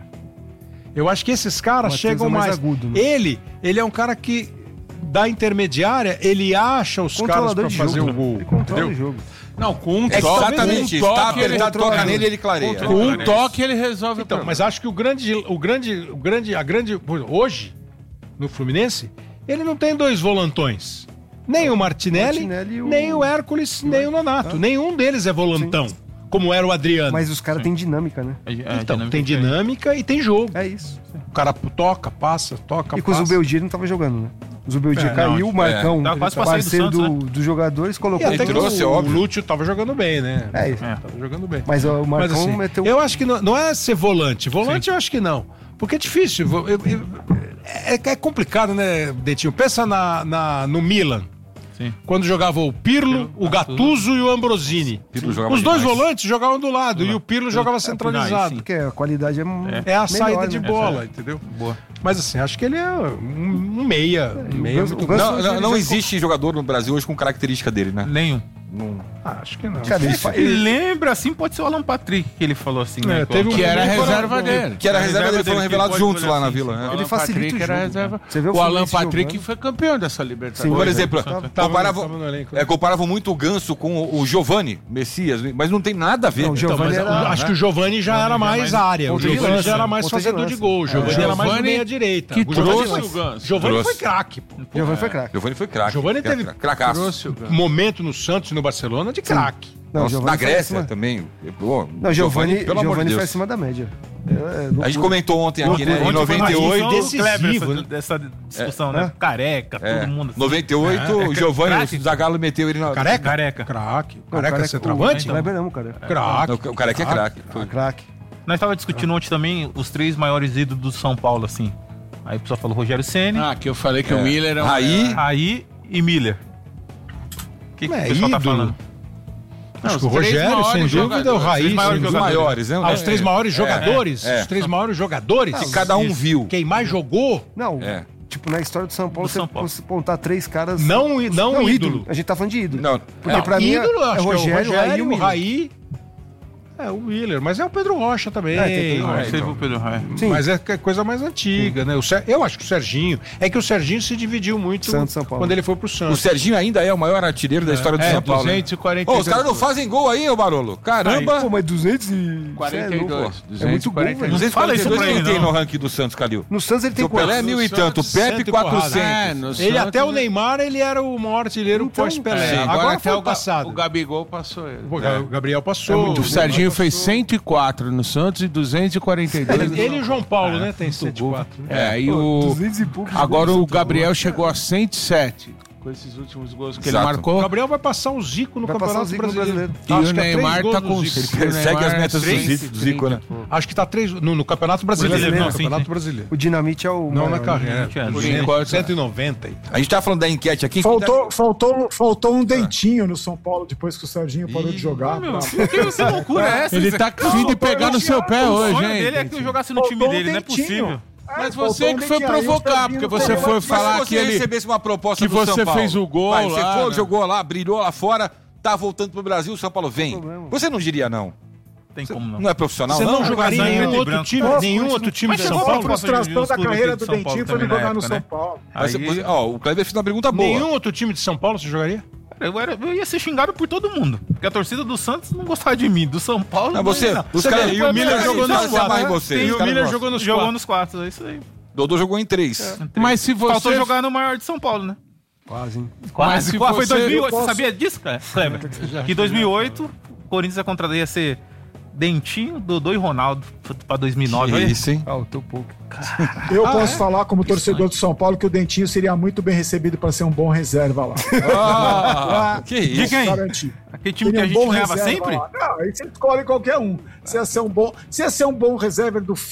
Eu acho que esses caras
Matheus
chegam
é mais
mais.
agudo, né?
Ele, ele é um cara que da intermediária, ele acha os caras
Controlador
pra
de
fazer
jogo,
o gol.
Ele controla
entendeu?
o jogo.
Não, com um
É
toque,
exatamente
com
isso.
um
Tá
toque, ele,
apertado, toca nele, ele clareia.
com um toque ele resolve o
Então,
problema.
mas acho que o grande, o grande, o grande, a grande, hoje no Fluminense, ele não tem dois volantões. Nem o Martinelli,
Martinelli e o-
nem o Hércules, nem o Nonato. Nenhum deles é volantão, como era o Adriano.
Mas os caras têm dinâmica, né?
É, é,
então,
dinâmica
tem
diferente.
dinâmica e tem jogo.
É isso.
O cara toca, passa, toca,
E com o
passa.
Zubeldia ele não tava jogando, né? O Zubeldia
É,
caiu,
não,
o Marcão,
Tava quase pra sair do
parceiro
Santos,
do- dos jogadores,
E
colocou
até
Ele
que
trouxe,
o,
óbvio.
o Lúcio tava jogando bem, né?
É isso.
É.
Tava jogando bem.
Mas ó, o
Mas
Marcão
assim,
meteu.
eu acho que não, não é ser volante. Volante eu acho que não. Porque é difícil. eu- eu- eu- é, é complicado, né, Dentinho? Pensa na, na- no Milan.
Sim.
Quando jogava o Pirlo, o Gattuso e o Ambrosini.
Pirlo jogava
Os dois
demais.
volantes jogavam do lado e o Pirlo jogava centralizado.
Porque a qualidade é.
É a saída de
né?
bola, entendeu?
Boa.
Mas assim, acho que ele é um, um meia. Um meia
Ganso-
muito
o Ganso-
bom.
Não, não,
ele
não
já-
existe jogador no Brasil hoje com característica dele, né?
Nenhum.
Não.
Ah, acho que não.
Cara, ele, fa-
Ele
ele-
lembra assim, pode ser o Alan Patrick que ele falou assim, né?
É, teve um
Que era a
momento-
reserva dele.
Que era a reserva dele,
dele,
foram
que
revelados
pode
juntos
olhar
lá na
assim,
vila.
sim.
né?
Ele
Alan
facilita
Patrick
o
era
jogo,
reserva.
né? Você vê o
O Alan
Fluminense
Patrick
jogando.
foi campeão dessa Libertadores.
Por exemplo,
Tava-
comparavam,
tava no elenco.
é, comparavam muito o Ganso com o, o Giovani Messias, mas não tem nada a ver.
Não, o
Então,
Giovani
mas
era-
eu acho que o Giovani já era mais área. O
ponta de
Giovani
lança,
já era mais
ponta de
fazedor de
lança.
gol. O Giovani
É,
era mais
Giovani
meia direita.
que
O Giovani
trouxe
foi-
o Ganso.
Giovani
Trouxe.
foi craque. pô.
Giovani foi craque.
Giovani foi craque.
Giovani
Era
teve-
cra- cracaço.
Trouxe o Ganso.
Momento no Santos e no Barcelona de craque.
Não,
Nossa,
Giovani
na
foi
Grécia
acima-
também. Pô,
Não, Giovani,
pelo amor de
Giovani
Deus.
foi acima da média. É, é
A gente
loucura.
comentou ontem aqui, né? Em
Ontem foi
noventa e
uma
oito.
discussão, Kleber,
decisivo,
essa,
né?
dessa discussão, né? Careca,
É,
todo mundo. assim.
noventa e oito, o Giovani,
craque.
o Zagallo meteu ele na.
Careca?
Careca.
Craque.
Não,
Careca é centroavante?
O Kleber não, cara.
Craque.
Não, o Careca é craque.
Ah,
Foi.
craque.
Nós tava discutindo ontem também os três maiores ídolos do São Paulo, assim. Aí o pessoal falou Rogério Ceni,
Ah, que eu falei que o Miller é um...
Aí,
Raí e Miller. O que, que
Não é
o pessoal tá
ídolo.
falando?
Acho que o
os três
Rogério, sem
maiores
dúvida, o
jogadores,
Raí,
os
sem
maiores
os
dúvida.
maiores, né?
Ah, os três maiores jogadores?
é.
Os três maiores jogadores?
Que cada um viu.
Quem mais jogou?
Não,
É.
tipo, na história do São Paulo,
Do
você
São Paulo.
você apontar três caras.
Não, não, ídolo.
A gente tá falando de ídolo.
Não,
Porque
não,
pra mim é,
ídolo, eu
é
acho
Rogério,
que é o
Raí e
Rogério,
o
o
Miller.
Raí. É, o Miller, mas é o Pedro Rocha também.
É, tem Pedro Rocha.
Ah, você viu o Pedro Raí?
Sim.
Mas é que é coisa mais antiga, né? O Ser- Eu acho que o Serginho. É que o Serginho se dividiu muito
Santos, São Paulo.
quando ele foi pro
o
Santos.
Serginho ainda é o maior artilheiro da história do
É,
São Paulo. né?
duzentos e quarenta e
Ô,
dois.
os caras não fazem gol aí, ô Barolo. Caramba!
Pô, mas duzentos e...
quarenta
Cê é
e
louco,
dois.
pô. É muito gol, velho.
Não fala isso
duzentos e quarenta e dois
pra ele,
quem tem
não.
no ranking do Santos, Calil?
No Santos ele tem
O Pelé é
quantos?
mil e tanto,
Santos,
Pepe
cento e porrada.
quatrocentos.
É, no
Ele
Santos,
até o
né?
Neymar, ele era o maior artilheiro
Então,
pós-Pelé.
Sim,
agora
agora
foi
até
o
o, Ga-
passado.
o Gabigol passou ele.
O Ga- o Gabriel passou.
O Serginho fez cento e quatro no Santos e duzentos e quarenta e dois no
Ele, ele e o
São
João Paulo, né? Tem cento e quatro.
Paulo. É, e
Pô,
o...
duzentos e poucos
Agora
gols,
o
Santos,
Gabriel chegou a cento e sete com esses últimos gols que
Exato.
ele
O
marcou.
Gabriel vai passar o Zico no
Vai passar
Campeonato
o Zico no
Brasileiro.
Brasileiro.
E
Acho
o
que é três
Neymar
gols
tá
do
com...
Zico.
o
persegue
Neymar
as
é
metas do
três,
Zico- do Zico, né?
trinta, pô.
Acho que tá três no, no Campeonato Brasileiro.
Brasileiro,
no
sim,
Campeonato
sim.
Brasileiro.
O Dinamite é o
Não
maior,
na
né?
carreira.
Por
Por
enquanto,
cento e noventa. aí.
A gente tá falando da enquete aqui.
Faltou, faltou, faltou um dentinho no São Paulo depois que o Serginho parou de jogar.
Meu,
pra-
que loucura é essa?
Ele tá com fim de pegar no seu pé
O
hoje,
sonho
hein?
dele é que eu jogasse no time
Faltou um
dele, não é
dentinho.
possível.
Mas você que foi provocar, porque você foi falar
se
que ele...
você recebesse uma proposta
que
do São
você
Paulo,
fez o gol
vai,
lá,
você foi,
né?
jogou lá, brilhou lá fora, tá voltando pro Brasil, o São Paulo vem. Você não diria não?
Tem como não.
Não é profissional,
Você
não?
não jogaria em nenhum outro time,
Nossa,
nenhum
mas-
outro time
mas
de São
chegou
Paulo?
a frustração da carreira do
São Paulo
Dentinho foi
também
jogar
na
no
época,
São
né?
Paulo.
Mas você-
Aí-
você- ó, o Kleber fez uma pergunta boa.
Nenhum outro time de São Paulo você jogaria?
Eu, era, eu ia ser xingado por todo mundo. Porque a torcida do Santos não gostava de mim. Do São Paulo.
Não, você,
não.
os
Você
caras
vê, e o Miller jogou nos quatro,
em
né?
você.
E
os
o
caras
Miller
gostam.
jogou nos
Jogou
quatro.
nos quatro, é isso aí.
Dodô jogou em três.
Mas se você...
Faltou jogar no maior de São Paulo, né?
Quase, hein?
Mas se
Qual foi
você-
dois mil e oito?
eu posso-
Você sabia disso, cara? Kleber? Que em dois mil e oito, o Corinthians ia contratar, ia ser Dentinho, Dodô e Ronaldo pra dois mil e nove.
Que
olha.
isso, hein?
Faltou pouco.
Eu posso falar como torcedor do São Paulo que o Dentinho seria muito bem recebido para ser um bom reserva lá.
Ah, que
De
isso?
quem?
Garantir.
Aquele time
Seria
que a
um
gente
bom
ganhava
reserva
sempre?
lá. Não, aí você escolhe qualquer um. Se ia ser um bom, se ia ser um bom reserva do